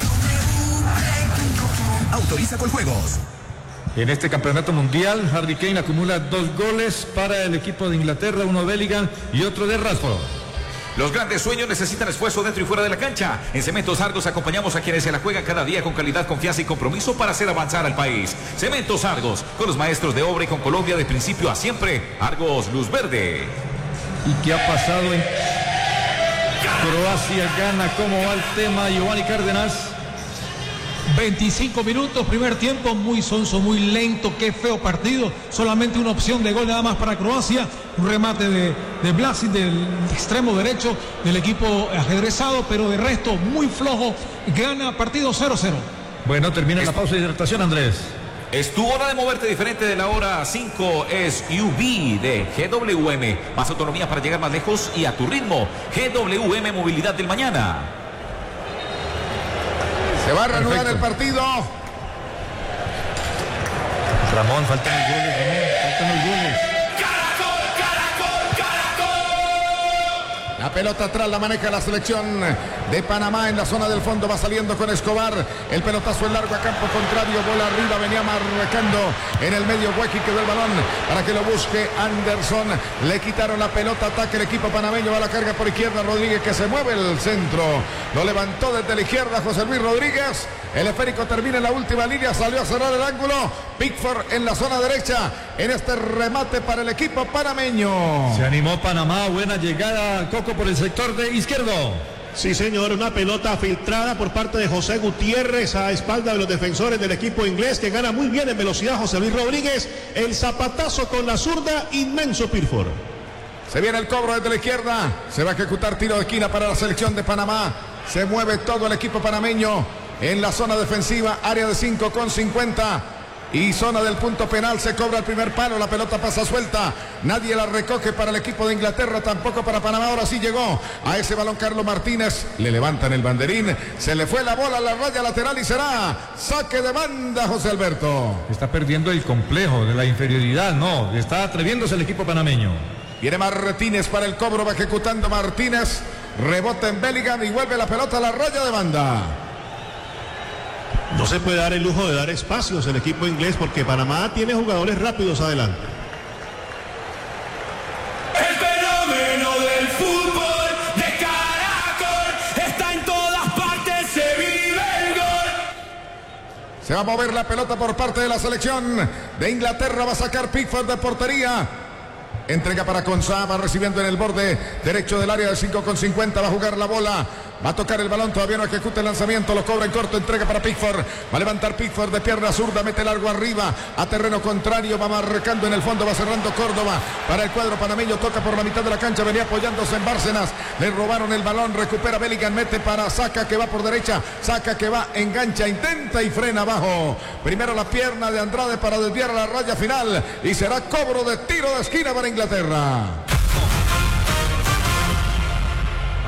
Autoriza con juegos. En este campeonato mundial, Harry Kane acumula dos goles para el equipo de Inglaterra, uno de Bellingham y otro de Rashford. Los grandes sueños necesitan esfuerzo dentro y fuera de la cancha. En Cementos Argos acompañamos a quienes se la juegan cada día con calidad, confianza y compromiso para hacer avanzar al país. Cementos Argos, con los maestros de obra y con Colombia de principio a siempre. Argos Luz Verde. ¿Y qué ha pasado en Croacia? Gana, ¿cómo va el tema, Giovanni Cárdenas? veinticinco minutos, primer tiempo, muy sonso, muy lento, qué feo partido, solamente una opción de gol nada más para Croacia, un remate de, de Vlasic del extremo derecho del equipo ajedrezado, pero de resto muy flojo, gana partido cero cero. Bueno, termina la pausa de hidratación, Andrés. Es tu hora de moverte diferente de la hora cinco, es U V de G W M. Más autonomía para llegar más lejos y a tu ritmo. G W M Movilidad del Mañana. Se va a reanudar Perfecto. el partido. Ramón, faltan los goles, Ramón, faltan los goles. La pelota atrás la maneja la selección de Panamá en la zona del fondo. Va saliendo con Escobar. El pelotazo en largo a campo contrario. Bola arriba. Venía marcando en el medio Huequi. Quedó el balón para que lo busque Anderson. Le quitaron la pelota. Ataque el equipo panameño. Va a la carga por izquierda. Rodríguez que se mueve el centro. Lo levantó desde la izquierda José Luis Rodríguez. El esférico termina en la última línea. Salió a cerrar el ángulo. Pickford en la zona derecha. En este remate para el equipo panameño. Se animó Panamá, buena llegada, Coco, por el sector de izquierdo. Sí, señor, una pelota filtrada por parte de José Gutiérrez a espalda de los defensores del equipo inglés, que gana muy bien en velocidad José Luis Rodríguez. El zapatazo con la zurda, inmenso Pickford. Se viene el cobro desde la izquierda. Se va a ejecutar tiro de esquina para la selección de Panamá. Se mueve todo el equipo panameño en la zona defensiva, área de cinco con cincuenta. Y zona del punto penal, se cobra el primer palo, la pelota pasa suelta, nadie la recoge para el equipo de Inglaterra, tampoco para Panamá. Ahora sí llegó a ese balón Carlos Martínez, le levantan el banderín, se le fue la bola a la raya lateral y será saque de banda, José Alberto. Está perdiendo el complejo de la inferioridad, no, está atreviéndose el equipo panameño. Viene Martínez para el cobro, va ejecutando Martínez, rebota en Bellingham y vuelve la pelota a la raya de banda. No se puede dar el lujo de dar espacios el equipo inglés porque Panamá tiene jugadores rápidos adelante. El fenómeno del fútbol de Caracol está en todas partes, se vive el gol. Se va a mover la pelota por parte de la selección de Inglaterra, va a sacar Pickford de portería. Entrega para Konsa, va recibiendo en el borde derecho del área de cinco con cincuenta, va a jugar la bola, va a tocar el balón, todavía no ejecuta el lanzamiento, lo cobra en corto, entrega para Pickford, va a levantar Pickford de pierna zurda, mete largo arriba, a terreno contrario, va marcando en el fondo, va cerrando Córdoba, para el cuadro panameño, toca por la mitad de la cancha, venía apoyándose en Bárcenas, le robaron el balón, recupera Bellingham, mete para Saca que va por derecha, Saca que va, engancha, intenta y frena abajo, primero la pierna de Andrade para desviar a la raya final, y será cobro de tiro de esquina para Inglaterra.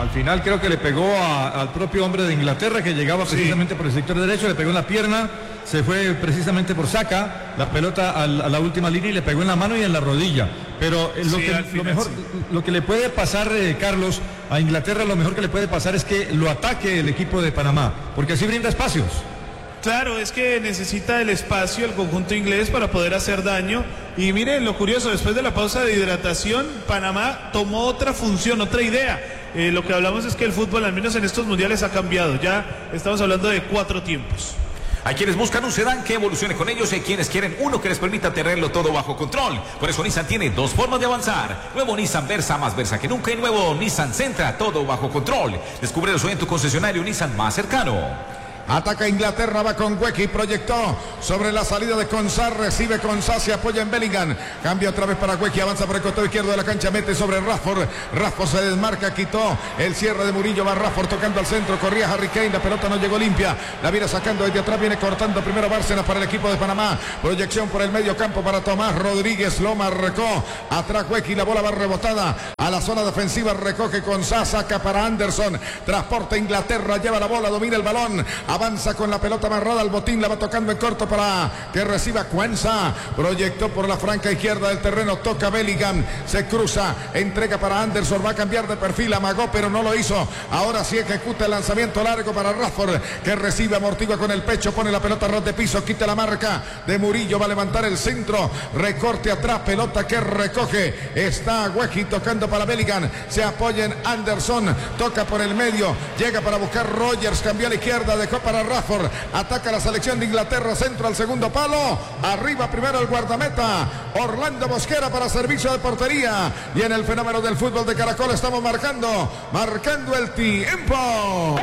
Al final creo que le pegó a, al propio hombre de Inglaterra que llegaba precisamente sí. por el sector derecho, le pegó en la pierna, se fue precisamente por Saka, la pelota a, a la última línea y le pegó en la mano y en la rodilla. Pero eh, lo, sí, que, final, lo mejor, sí. lo que le puede pasar, eh, Carlos, a Inglaterra, lo mejor que le puede pasar es que lo ataque el equipo de Panamá, porque así brinda espacios. Claro, es que necesita el espacio el conjunto inglés para poder hacer daño. Y miren lo curioso, después de la pausa de hidratación, Panamá tomó otra función, otra idea. Eh, lo que hablamos es que el fútbol, al menos en estos mundiales, ha cambiado. Ya estamos hablando de cuatro tiempos. Hay quienes buscan un sedán que evolucione con ellos y hay quienes quieren uno que les permita tenerlo todo bajo control. Por eso Nissan tiene dos formas de avanzar. Nuevo Nissan Versa, más Versa que nunca, y nuevo Nissan Sentra, todo bajo control. Descúbrelo hoy en tu concesionario Nissan más cercano. Ataca Inglaterra, va con Wecky, proyectó sobre la salida de Konsa, recibe Konsa, se apoya en Bellingham, cambia otra vez para Wecky, avanza por el costado izquierdo de la cancha, mete sobre Rashford, Rashford se desmarca, quitó el cierre de Murillo, va Rashford tocando al centro, corría Harry Kane, la pelota no llegó limpia, la viene sacando desde atrás, viene cortando primero Bárcenas para el equipo de Panamá, proyección por el medio campo para Tomás Rodríguez, lo marcó, atrás Wecky, la bola va rebotada a la zona defensiva, recoge Konsa, saca para Anderson, transporta Inglaterra, lleva la bola, domina el balón, avanza con la pelota amarrada al botín, la va tocando en corto para que reciba Cuenza, proyectó por la franca izquierda del terreno, toca Bellingham, se cruza, entrega para Anderson, va a cambiar de perfil, amagó pero no lo hizo, ahora sí ejecuta el lanzamiento largo para Rashford, que recibe, amortigua con el pecho, pone la pelota a ras de piso, quita la marca de Murillo, va a levantar el centro, recorte atrás, pelota que recoge, está Wecky tocando para Bellingham, se apoya en Anderson, toca por el medio, llega para buscar Rogers, cambió a la izquierda, dejó para Rashford, ataca la selección de Inglaterra, centro al segundo palo, arriba primero el guardameta Orlando Mosquera para servicio de portería, y en el fenómeno del fútbol de Caracol estamos marcando, marcando el tiempo.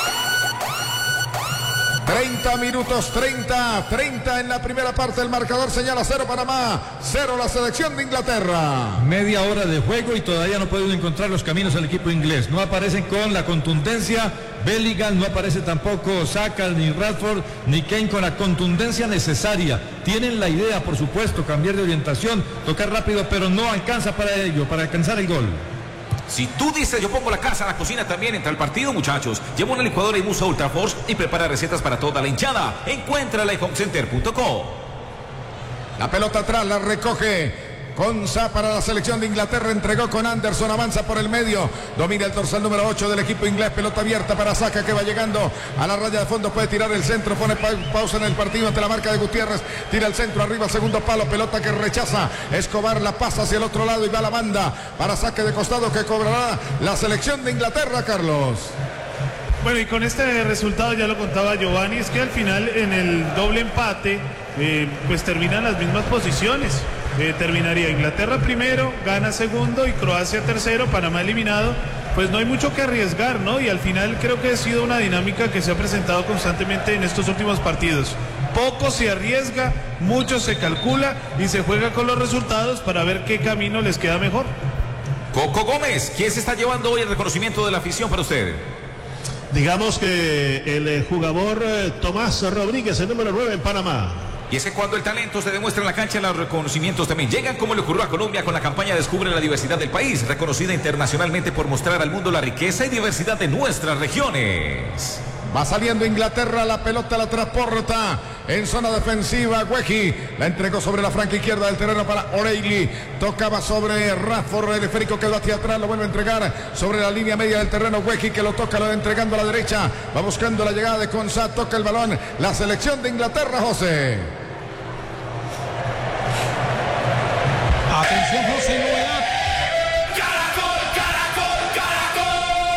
treinta minutos, treinta, treinta en la primera parte, el marcador señala cero Panamá, cero la selección de Inglaterra. Media hora de juego y todavía no pueden encontrar los caminos al equipo inglés, no aparecen con la contundencia Bellingham, no aparece tampoco Saka, ni Rashford, ni Kane con la contundencia necesaria. Tienen la idea, por supuesto, cambiar de orientación, tocar rápido, pero no alcanza para ello, para alcanzar el gol. Si tú dices yo pongo la casa en la cocina también entra el partido, muchachos. Lleva una licuadora y usa Ultra Force y prepara recetas para toda la hinchada. Encuéntrala en home center punto com. La pelota atrás la recoge Konsa para la selección de Inglaterra, entregó con Anderson, avanza por el medio, domina el dorsal número ocho del equipo inglés, pelota abierta para Saka que va llegando a la raya de fondo, puede tirar el centro, pone pa pausa en el partido ante la marca de Gutiérrez, tira el centro arriba, segundo palo, pelota que rechaza, Escobar la pasa hacia el otro lado y va a la banda para saque de costado que cobrará la selección de Inglaterra, Carlos. Bueno, y con este resultado ya lo contaba Giovanni, es que al final en el doble empate eh, pues terminan las mismas posiciones. Eh, terminaría Inglaterra primero, gana segundo y Croacia tercero, Panamá eliminado. Pues no hay mucho que arriesgar, ¿no? Y al final creo que ha sido una dinámica que se ha presentado constantemente en estos últimos partidos. Poco se arriesga, mucho se calcula y se juega con los resultados para ver qué camino les queda mejor. Coco Gómez, ¿quién se está llevando hoy el reconocimiento de la afición para usted? Digamos que el jugador eh, Tomás Rodríguez, el número nueve en Panamá. Y es que cuando el talento se demuestra en la cancha, los reconocimientos también llegan, como le ocurrió a Colombia con la campaña Descubre la diversidad del país, reconocida internacionalmente por mostrar al mundo la riqueza y diversidad de nuestras regiones. Va saliendo Inglaterra, la pelota la transporta en zona defensiva, Wecky la entregó sobre la franca izquierda del terreno para O'Reilly, tocaba sobre Rashford, el esférico quedó hacia atrás, lo vuelve a entregar sobre la línea media del terreno, Wecky que lo toca, lo va entregando a la derecha, va buscando la llegada de Konsa, toca el balón, la selección de Inglaterra, José. Atención, José, novedad. Caracol, Caracol,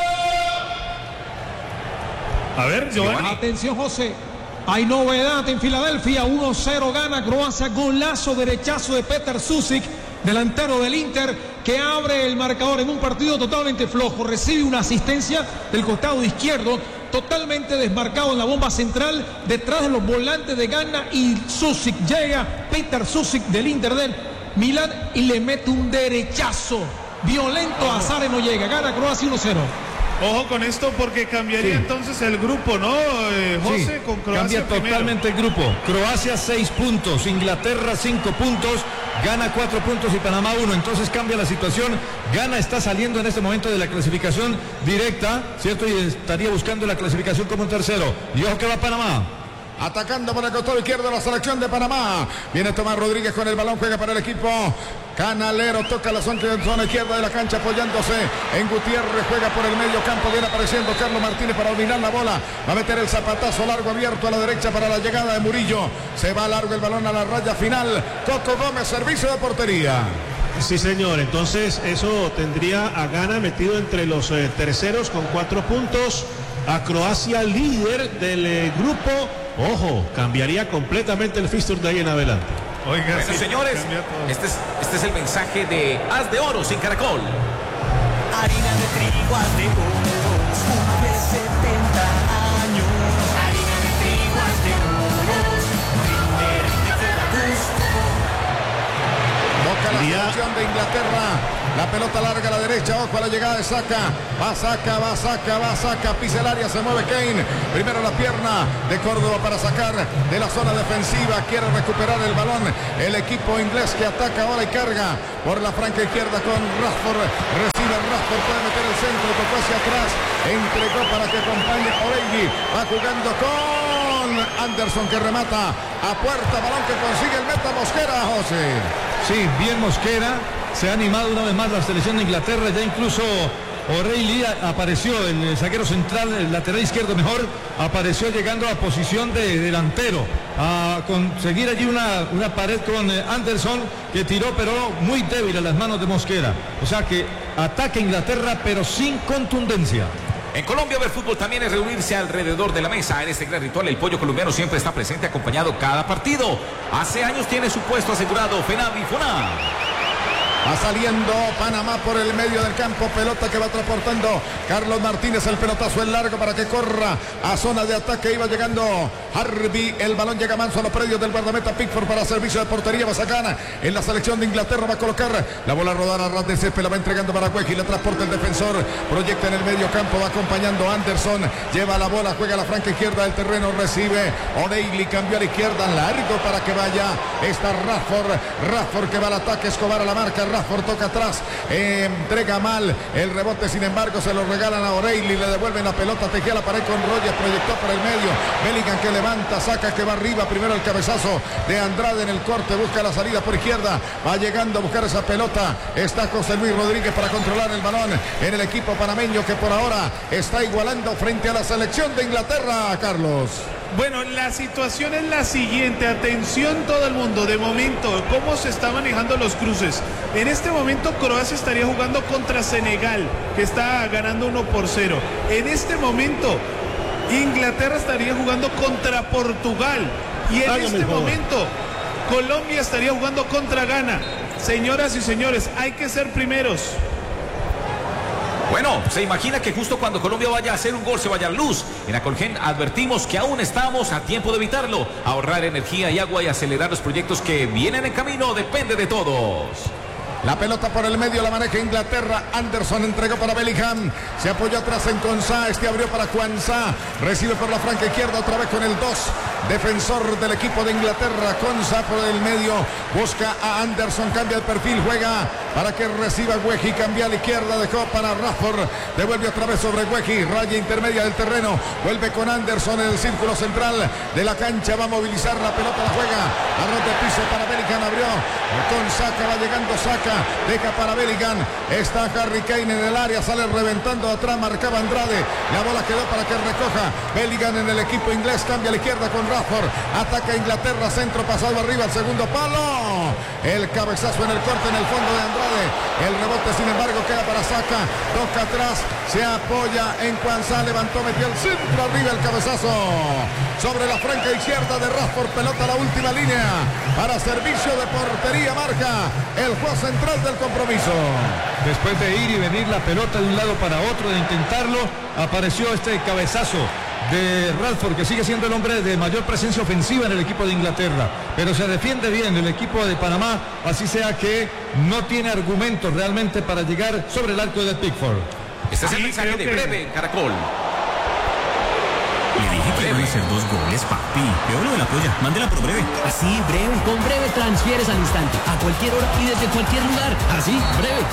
Caracol. A ver, Giovanni. Atención, José. Hay novedad en Filadelfia. uno cero gana Croacia. Golazo derechazo de Petar Sušić, delantero del Inter, que abre el marcador en un partido totalmente flojo. Recibe una asistencia del costado izquierdo, totalmente desmarcado en la bomba central, detrás de los volantes de Ghana, y Sušić llega, Petar Sušić del Inter del Milán, y le mete un derechazo violento a Zare, no llega, gana Croacia uno cero. Ojo con esto porque cambiaría Sí. entonces el grupo, ¿no, eh, José? Sí, Con Croacia cambia primero. totalmente el grupo. Croacia seis puntos, Inglaterra cinco puntos, gana cuatro puntos y Panamá uno. Entonces cambia la situación. Gana está saliendo en este momento de la clasificación directa, ¿cierto? Y estaría buscando la clasificación como un tercero. Y ojo que va Panamá. Atacando por el costado izquierdo la selección de Panamá. Viene Tomás Rodríguez con el balón, juega para el equipo canalero, toca la zona izquierda de la cancha apoyándose en Gutiérrez, juega por el medio campo, viene apareciendo Carlos Martínez para dominar la bola, va a meter el zapatazo largo abierto a la derecha para la llegada de Murillo, se va largo el balón a la raya final, Coco Gómez, servicio de portería. Sí, señor. Entonces eso tendría a Ghana metido entre los eh, terceros con cuatro puntos. A Croacia líder del eh, grupo. Ojo, cambiaría completamente el fixture de ahí en adelante. Oiga, Bueno, sí, señores, este es, este es el mensaje de Haz de Oro sin Caracol. Harina de trigo, haz de oro, una de setenta años. Harina de trigo, haz de oro, rinde, rinde, te da gusto. Toca la Iría- selección de Inglaterra. La pelota larga a la derecha, ojo a la llegada de Saka. Va Saka, va Saka, va Saka. Pisa el área, se mueve Kane. Primero la pierna de Córdoba para sacar de la zona defensiva. Quiere recuperar el balón. El equipo inglés que ataca ahora y carga por la franca izquierda con Rashford. Recibe Rashford, puede meter el centro, tocó hacia atrás. Entregó para que acompañe O'Reilly. Va jugando con Anderson que remata a puerta. Balón que consigue el meta Mosquera, José. Sí, bien Mosquera. Se ha animado una vez más la selección de Inglaterra. Ya incluso O'Reilly apareció, el zaguero central, el lateral izquierdo mejor, apareció llegando a posición de delantero, a conseguir allí una, una pared con Anderson, que tiró pero muy débil a las manos de Mosquera. O sea que ataca Inglaterra pero sin contundencia. En Colombia ver fútbol también es reunirse alrededor de la mesa. En este gran ritual el pollo colombiano siempre está presente acompañado cada partido. Hace años tiene su puesto asegurado Fenavi Foná. Va saliendo Panamá por el medio del campo, pelota que va transportando Carlos Martínez, el pelotazo en largo para que corra a zona de ataque, iba llegando Harvey, el balón llega manso a los predios del guardameta Pickford para servicio de portería, va a sacar en la selección de Inglaterra, va a colocar la bola a rodar a ras de césped, la va entregando para Weji, la transporta el defensor, proyecta en el medio campo, va acompañando Anderson, lleva la bola, juega a la franca izquierda del terreno, recibe O'Reilly, cambió a la izquierda, largo para que vaya, está Rashford, Rashford que va al ataque, Escobar a la marca, Rashford toca atrás, eh, entrega mal el rebote, sin embargo se lo regalan a O'Reilly, le devuelven la pelota, tejía la pared con Rogers, proyectó por el medio, Bellingham que levanta, saca que va arriba, primero el cabezazo de Andrade en el corte, busca la salida por izquierda, va llegando a buscar esa pelota, está José Luis Rodríguez para controlar el balón en el equipo panameño que por ahora está igualando frente a la selección de Inglaterra, Carlos. Bueno, la situación es la siguiente, atención todo el mundo, de momento, cómo se están manejando los cruces. En este momento Croacia estaría jugando contra Senegal, que está ganando uno por cero. En este momento Inglaterra estaría jugando contra Portugal. Y en Hágame este el favor. momento Colombia estaría jugando contra Ghana. Señoras y señores, hay que ser primeros. Bueno, se imagina que justo cuando Colombia vaya a hacer un gol se vaya a la luz. En Acolgen advertimos que aún estamos a tiempo de evitarlo. Ahorrar energía y agua y acelerar los proyectos que vienen en camino depende de todos. La pelota por el medio la maneja Inglaterra. Anderson entregó para Bellingham. Se apoyó atrás en Konsa. Este abrió para Kwanzaa. Recibe por la franca izquierda otra vez con el dos. Defensor del equipo de Inglaterra. Konsa por el medio. Busca a Anderson. Cambia el perfil. Juega para que reciba Weji. Cambia a la izquierda. Dejó para Rashford. Devuelve otra vez sobre Weji. Raya intermedia del terreno. Vuelve con Anderson en el círculo central de la cancha. Va a movilizar la pelota. La juega. A ras de piso para Bellingham. Abrió. Con Saka. Va llegando Saka. Deja para Bellingham, está Harry Kane en el área, sale reventando atrás, marcaba Andrade, la bola quedó para que recoja Bellingham en el equipo inglés, cambia a la izquierda con Rashford, ataca Inglaterra, centro pasado arriba, el segundo palo, el cabezazo en el corte en el fondo de Andrade, el rebote sin embargo queda para Saka, toca atrás, se apoya en Kwanzaa, levantó, metió el centro arriba, el cabezazo sobre la franca izquierda de Rashford, pelota a la última línea, para servicio de portería, marca el juez central del compromiso. Después de ir y venir la pelota de un lado para otro, de intentarlo, apareció este cabezazo de Rashford, que sigue siendo el hombre de mayor presencia ofensiva en el equipo de Inglaterra, pero se defiende bien el equipo de Panamá, así sea que no tiene argumentos realmente para llegar sobre el arco de Pickford. Este es el Sí, mensaje creo de que- Breve en Caracol. Le dije que iban a ser dos goles, papi. Peor lo de la polla. Mándela por Breve. Así, Breve. Con Breve transfieres al instante, a cualquier hora y desde cualquier lugar. Así, Breve.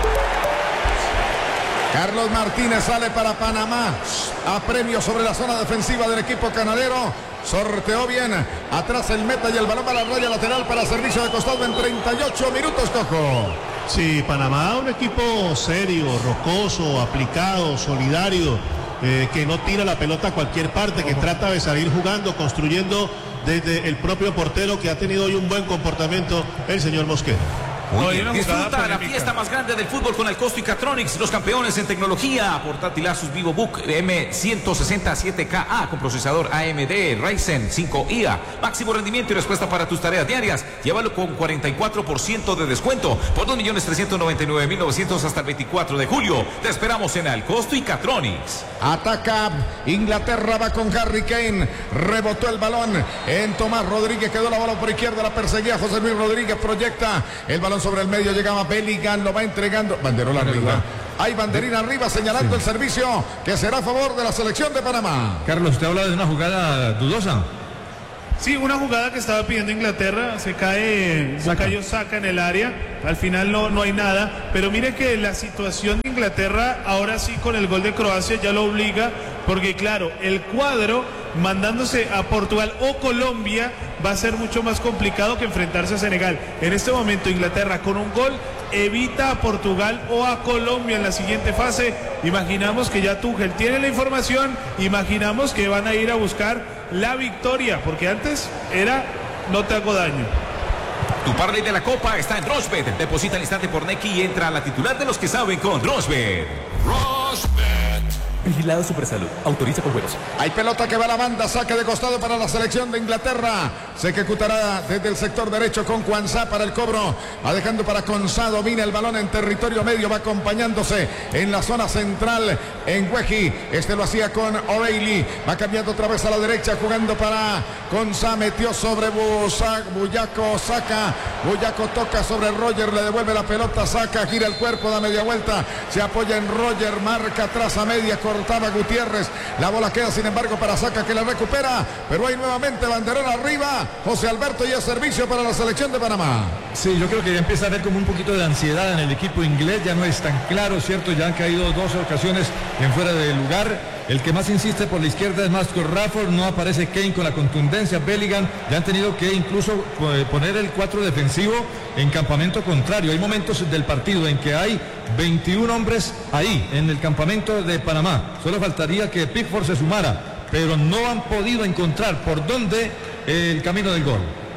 Carlos Martínez sale para Panamá. A premio sobre la zona defensiva del equipo canadero. Sorteó bien. Atrás el meta y el balón va a la raya lateral para servicio de costado en treinta y ocho minutos, Coco. Sí, Panamá, un equipo serio, rocoso, aplicado, solidario, eh, que no tira la pelota a cualquier parte, que trata de salir jugando, construyendo desde el propio portero, que ha tenido hoy un buen comportamiento, el señor Mosquera. Muy bien, disfruta la fiesta más grande del fútbol con el Costo y Catronics, los campeones en tecnología. Portátil Asus VivoBook M ciento sesenta siete K A con procesador A M D Ryzen cinco I A. Máximo rendimiento y respuesta para tus tareas diarias. Llévalo con cuarenta y cuatro por ciento de descuento por dos millones trescientos noventa y nueve mil novecientos hasta el veinticuatro de julio. Te esperamos en el Costo y Catronics. Ataca Inglaterra, va con Harry Kane. Rebotó el balón en Tomás Rodríguez. Quedó la bola por izquierda, la perseguía José Luis Rodríguez. Proyecta el balón sobre el medio, llegaba Bellingham, lo va entregando. Banderola arriba. Hay banderina arriba señalando el servicio que será a favor de la selección de Panamá. Carlos, usted habla de una jugada dudosa. Sí, una jugada que estaba pidiendo Inglaterra, se cae Bukayo Saka en el área, al final no, no hay nada, pero mire que la situación de Inglaterra ahora sí con el gol de Croacia ya lo obliga, porque claro, el cuadro mandándose a Portugal o Colombia va a ser mucho más complicado que enfrentarse a Senegal. En este momento Inglaterra con un gol evita a Portugal o a Colombia en la siguiente fase. Imaginamos que ya Tuchel tiene la información, imaginamos que van a ir a buscar la victoria, porque antes era no te hago daño. Tu parlay de la Copa está en Rosbet. Deposita al instante por Nequi y entra a la titular de los que saben con Rosbet. Rosbet. Vigilado Supersalud. Autoriza con juegos. Hay pelota que va a la banda, saque de costado para la selección de Inglaterra. Se ejecutará desde el sector derecho con Kwanzaa para el cobro. Va dejando para Kwanzaa, domina el balón en territorio medio, va acompañándose en la zona central en Weji. Este lo hacía con O'Reilly. Va cambiando otra vez a la derecha, jugando para Kwanzaa. Metió sobre Busak, Buyaco, saca. Buyaco toca sobre Roger, le devuelve la pelota, saca, gira el cuerpo, da media vuelta. Se apoya en Roger, marca atrás a media, cortaba Gutiérrez. La bola queda sin embargo para Saka, que la recupera, pero hay nuevamente banderón arriba. José Alberto, y es servicio para la selección de Panamá. Sí, yo creo que ya empieza a haber como un poquito de ansiedad en el equipo inglés, ya no es tan claro, ¿cierto? Ya han caído dos ocasiones en fuera de lugar. El que más insiste por la izquierda es Marcus Rashford, no aparece Kane con la contundencia. Bellingham ya han tenido que incluso poner el cuatro defensivo en campamento contrario. Hay momentos del partido en que hay veintiún hombres ahí en el campamento de Panamá. Solo faltaría que Pickford se sumara, pero no han podido encontrar por dónde el camino del gol.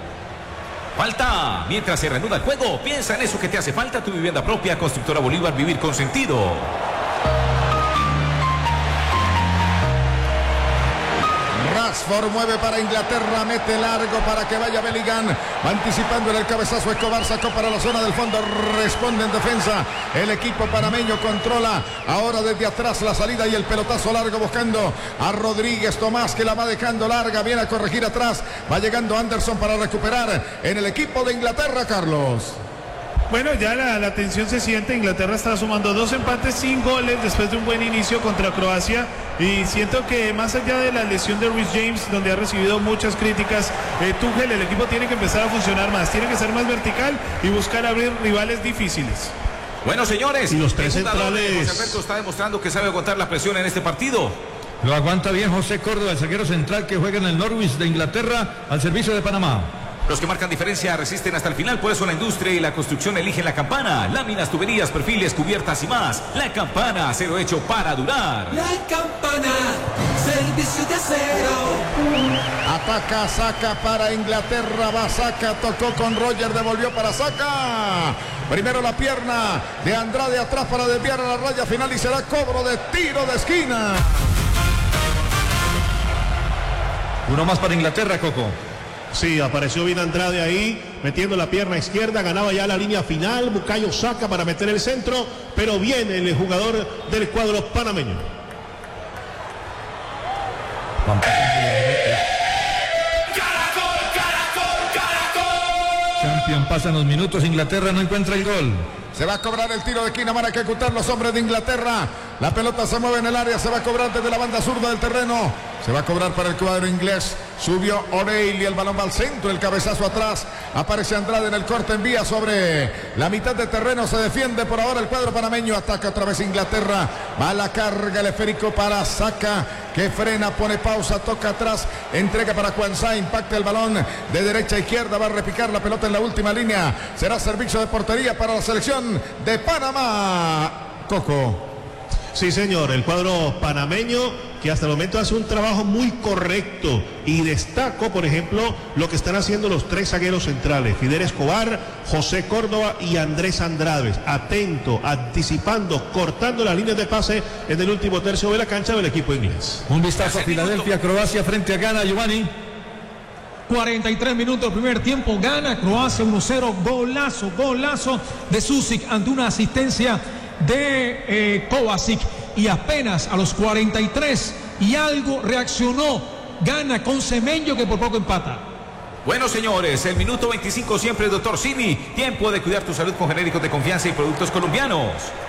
Falta. Mientras se reanuda el juego, piensa en eso que te hace falta. Tu vivienda propia, Constructora Bolívar, vivir con sentido. Rashford mueve para Inglaterra, mete largo para que vaya Bellingham, va anticipando en el cabezazo. Escobar sacó para la zona del fondo, responde en defensa el equipo panameño, controla ahora desde atrás la salida y el pelotazo largo buscando a Rodríguez. Tomás, que la va dejando larga, viene a corregir atrás, va llegando Anderson para recuperar en el equipo de Inglaterra, Carlos. Bueno, ya la, la tensión se siente. Inglaterra está sumando dos empates sin goles después de un buen inicio contra Croacia, y siento que más allá de la lesión de Reece James, donde ha recibido muchas críticas, eh, Tuchel, el equipo tiene que empezar a funcionar más, tiene que ser más vertical y buscar abrir rivales difíciles. Bueno, señores, y los tres el jugador de centrales. José Alberto está demostrando que sabe aguantar la presión en este partido. Lo aguanta bien José Córdoba, el zaguero central que juega en el Norwich de Inglaterra, al servicio de Panamá. Los que marcan diferencia resisten hasta el final, por eso la industria y la construcción eligen La Campana. Láminas, tuberías, perfiles, cubiertas y más. La Campana, acero hecho para durar. La Campana, servicio de acero. Ataca, saca para Inglaterra, va Saka, tocó con Roger, devolvió para Saka. Primero la pierna de Andrade atrás para desviar a la raya final y será cobro de tiro de esquina. Uno más para Inglaterra, Coco. Sí, apareció bien Andrade ahí, metiendo la pierna izquierda, ganaba ya la línea final. Bukayo Saka para meter el centro, pero viene el jugador del cuadro panameño. Caracol, Caracol, Caracol. Champion, pasan los minutos, Inglaterra no encuentra el gol. Se va a cobrar el tiro de esquina, van a ejecutar los hombres de Inglaterra. La pelota se mueve en el área, se va a cobrar desde la banda zurda del terreno. Se va a cobrar para el cuadro inglés. Subió O'Reilly, el balón va al centro, el cabezazo atrás. Aparece Andrade en el corte, envía sobre la mitad de terreno. Se defiende por ahora el cuadro panameño. Ataca otra vez Inglaterra. Va a la carga el esférico para Saka, que frena, pone pausa, toca atrás. Entrega para Kwanzaa, impacta el balón de derecha a izquierda. Va a repicar la pelota en la última línea. Será servicio de portería para la selección de Panamá. Coco. Sí, señor, el cuadro panameño que hasta el momento hace un trabajo muy correcto, y destaco, por ejemplo, lo que están haciendo los tres zagueros centrales, Fidel Escobar, José Córdoba y Andrés Andrade, atento, anticipando, cortando las líneas de pase en el último tercio de la cancha del equipo inglés. Un vistazo a Filadelfia, Croacia frente a Ghana, Giovanni. cuarenta y tres minutos del primer tiempo, gana Croacia uno cero, golazo, golazo de Susic ante una asistencia de eh, Kovacic, y apenas a los cuarenta y tres y algo reaccionó, gana con Semenyo, que por poco empata. Bueno, señores, el minuto veinticinco siempre, doctor Simi. Tiempo de cuidar tu salud con genéricos de confianza y productos colombianos.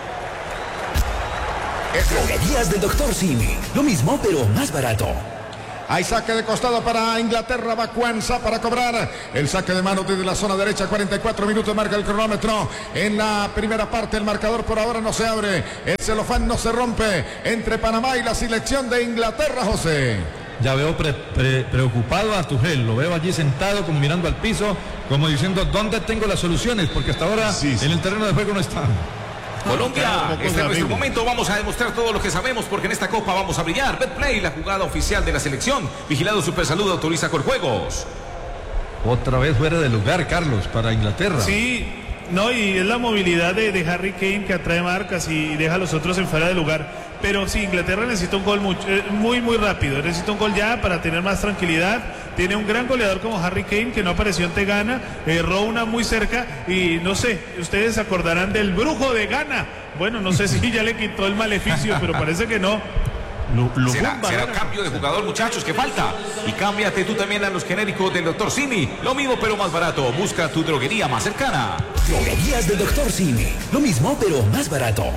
Droguerías del doctor Simi, lo mismo pero más barato. Hay saque de costado para Inglaterra, va Kwanzaa para cobrar el saque de mano desde la zona derecha. Cuarenta y cuatro minutos marca el cronómetro en la primera parte. El marcador por ahora no se abre, el celofán no se rompe entre Panamá y la selección de Inglaterra, José. Ya veo pre, pre, preocupado a Tuchel, lo veo allí sentado como mirando al piso, como diciendo ¿dónde tengo las soluciones? Porque hasta ahora sí, sí. en el terreno de juego no están. Colombia, este es nuestro momento, vamos a demostrar todo lo que sabemos, porque en esta copa vamos a brillar. Betplay, la jugada oficial de la selección. Vigilado Supersalud, autoriza Corjuegos. Otra vez fuera de lugar, Carlos, para Inglaterra. Sí, no, y es la movilidad de, de Harry Kane que atrae marcas y deja a los otros en fuera de lugar. Pero sí, Inglaterra necesita un gol muy, muy, muy rápido. Necesita un gol ya para tener más tranquilidad. Tiene un gran goleador como Harry Kane, que no apareció ante Ghana. Erró una muy cerca. Y no sé, ustedes se acordarán del brujo de Ghana. Bueno, no sé si ya le quitó el maleficio, pero parece que no. Lu, lu, será, será cambio de jugador, muchachos, que falta. Y cámbiate tú también a los genéricos del doctor Simi. Lo mismo pero más barato. Busca tu droguería más cercana. Droguerías del doctor Simi. Lo mismo pero más barato.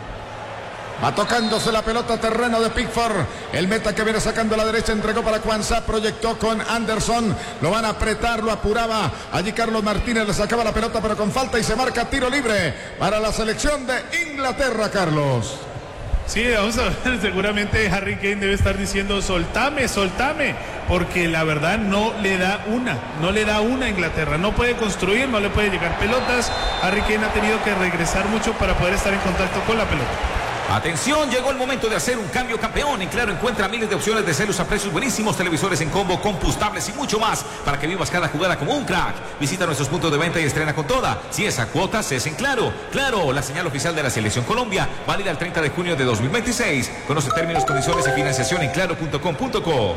Va tocándose la pelota, terreno de Pickford. El meta que viene sacando a la derecha, entregó para Kwanzaa, proyectó con Anderson. Lo van a apretar, lo apuraba. Allí Carlos Martínez le sacaba la pelota, pero con falta, y se marca tiro libre para la selección de Inglaterra, Carlos. Sí, vamos a ver, seguramente Harry Kane debe estar diciendo soltame, soltame, porque la verdad no le da una, no le da una a Inglaterra, no puede construir, no le puede llegar pelotas. Harry Kane ha tenido que regresar mucho para poder estar en contacto con la pelota. Atención, llegó el momento de hacer un cambio, campeón. En Claro encuentra miles de opciones de celos a precios buenísimos, televisores en combo, compostables y mucho más, para que vivas cada jugada como un crack. Visita nuestros puntos de venta y estrena con toda. Si es a cuotas, es en Claro. Claro, la señal oficial de la Selección Colombia, válida el treinta de junio de dos mil veintiséis. Conoce términos, condiciones y financiación en claro punto com punto co.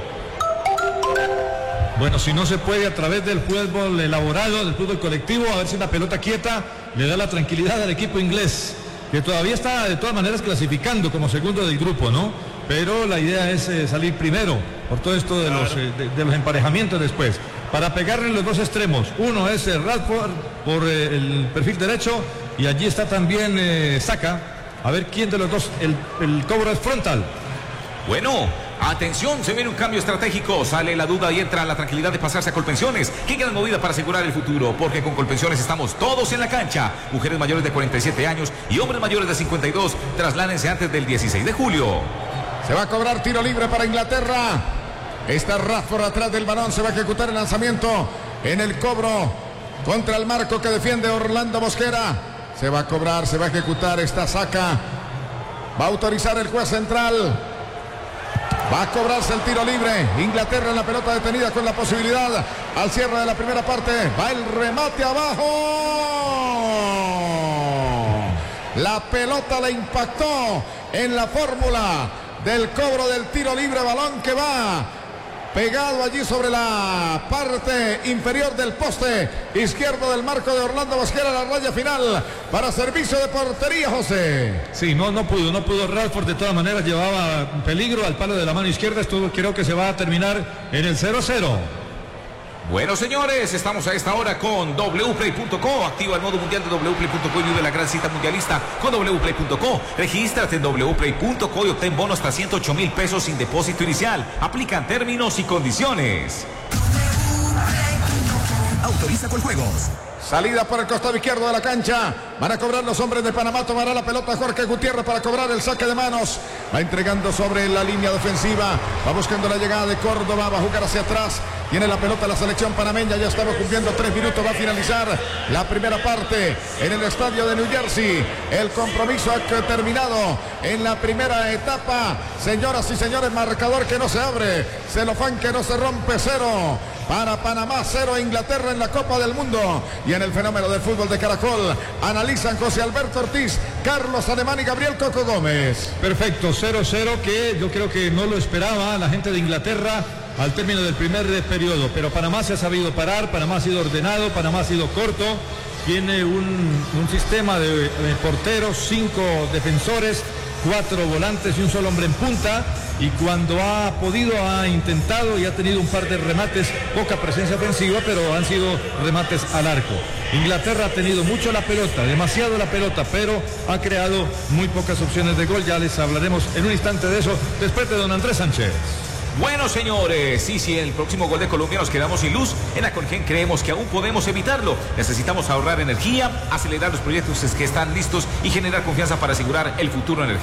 Bueno, si no se puede a través del fútbol elaborado, del fútbol colectivo, a ver si una pelota quieta le da la tranquilidad al equipo inglés, que todavía está de todas maneras clasificando como segundo del grupo, ¿no? Pero la idea es eh, salir primero por todo esto de, claro. los, eh, de, de los emparejamientos después, para pegarle en los dos extremos. Uno es eh, Radford por eh, el perfil derecho, y allí está también eh, Saka. A ver quién de los dos, el, el cobro es frontal. Bueno, atención, se viene un cambio estratégico, sale la duda y entra la tranquilidad de pasarse a Colpensiones. Qué gran movida para asegurar el futuro, porque con Colpensiones estamos todos en la cancha. Mujeres mayores de cuarenta y siete años y hombres mayores de cincuenta y dos, trasládense antes del dieciséis de julio. Se va a cobrar tiro libre para Inglaterra. Está Radford atrás del balón, se va a ejecutar el lanzamiento en el cobro contra el marco que defiende Orlando Mosquera. Se va a cobrar, se va a ejecutar, está Saka. Va a autorizar el juez central. Va a cobrarse el tiro libre. Inglaterra en la pelota detenida, con la posibilidad al cierre de la primera parte. Va el remate abajo. La pelota le impactó en la fórmula del cobro del tiro libre. Balón que va pegado allí sobre la parte inferior del poste izquierdo del marco de Orlando Mosquera, la raya final para servicio de portería, José. Sí, no, no pudo, no pudo Radford, de todas maneras llevaba peligro al palo de la mano izquierda. Esto creo que se va a terminar en el cero cero. Bueno, señores, estamos a esta hora con w play punto co. Activa el modo mundial de w play punto co y vive la gran cita mundialista con w play punto co. Regístrate en w play punto co y obtén bonos hasta ciento ocho mil pesos sin depósito inicial. Aplican términos y condiciones. Autoriza con juegos. Salida por el costado izquierdo de la cancha. Van a cobrar los hombres de Panamá. Tomará la pelota Jorge Gutiérrez para cobrar el saque de manos. Va entregando sobre la línea defensiva. Va buscando la llegada de Córdoba. Va a jugar hacia atrás. Tiene la pelota la selección panameña. Ya estamos cumpliendo tres minutos. Va a finalizar la primera parte en el estadio de New Jersey. El compromiso ha terminado en la primera etapa. Señoras y señores, marcador que no se abre. Celofán que no se rompe. Cero para Panamá, cero Inglaterra en la Copa del Mundo. Y en el fenómeno del fútbol de Caracol analizan José Alberto Ortiz, Carlos Alemán y Gabriel Coco Gómez. Perfecto, cero cero, que yo creo que no lo esperaba la gente de Inglaterra al término del primer periodo, pero Panamá se ha sabido parar, Panamá ha sido ordenado, Panamá ha sido corto, tiene un, un sistema de, de porteros, cinco defensores, cuatro volantes y un solo hombre en punta, y cuando ha podido ha intentado y ha tenido un par de remates, poca presencia ofensiva, pero han sido remates al arco. Inglaterra ha tenido mucho la pelota, demasiado la pelota, pero ha creado muy pocas opciones de gol. Ya les hablaremos en un instante de eso después de don Andrés Sánchez. Bueno, señores, sí, sí, en el próximo gol de Colombia nos quedamos sin luz. En Acolgen creemos que aún podemos evitarlo. Necesitamos ahorrar energía, acelerar los proyectos que están listos y generar confianza para asegurar el futuro energético.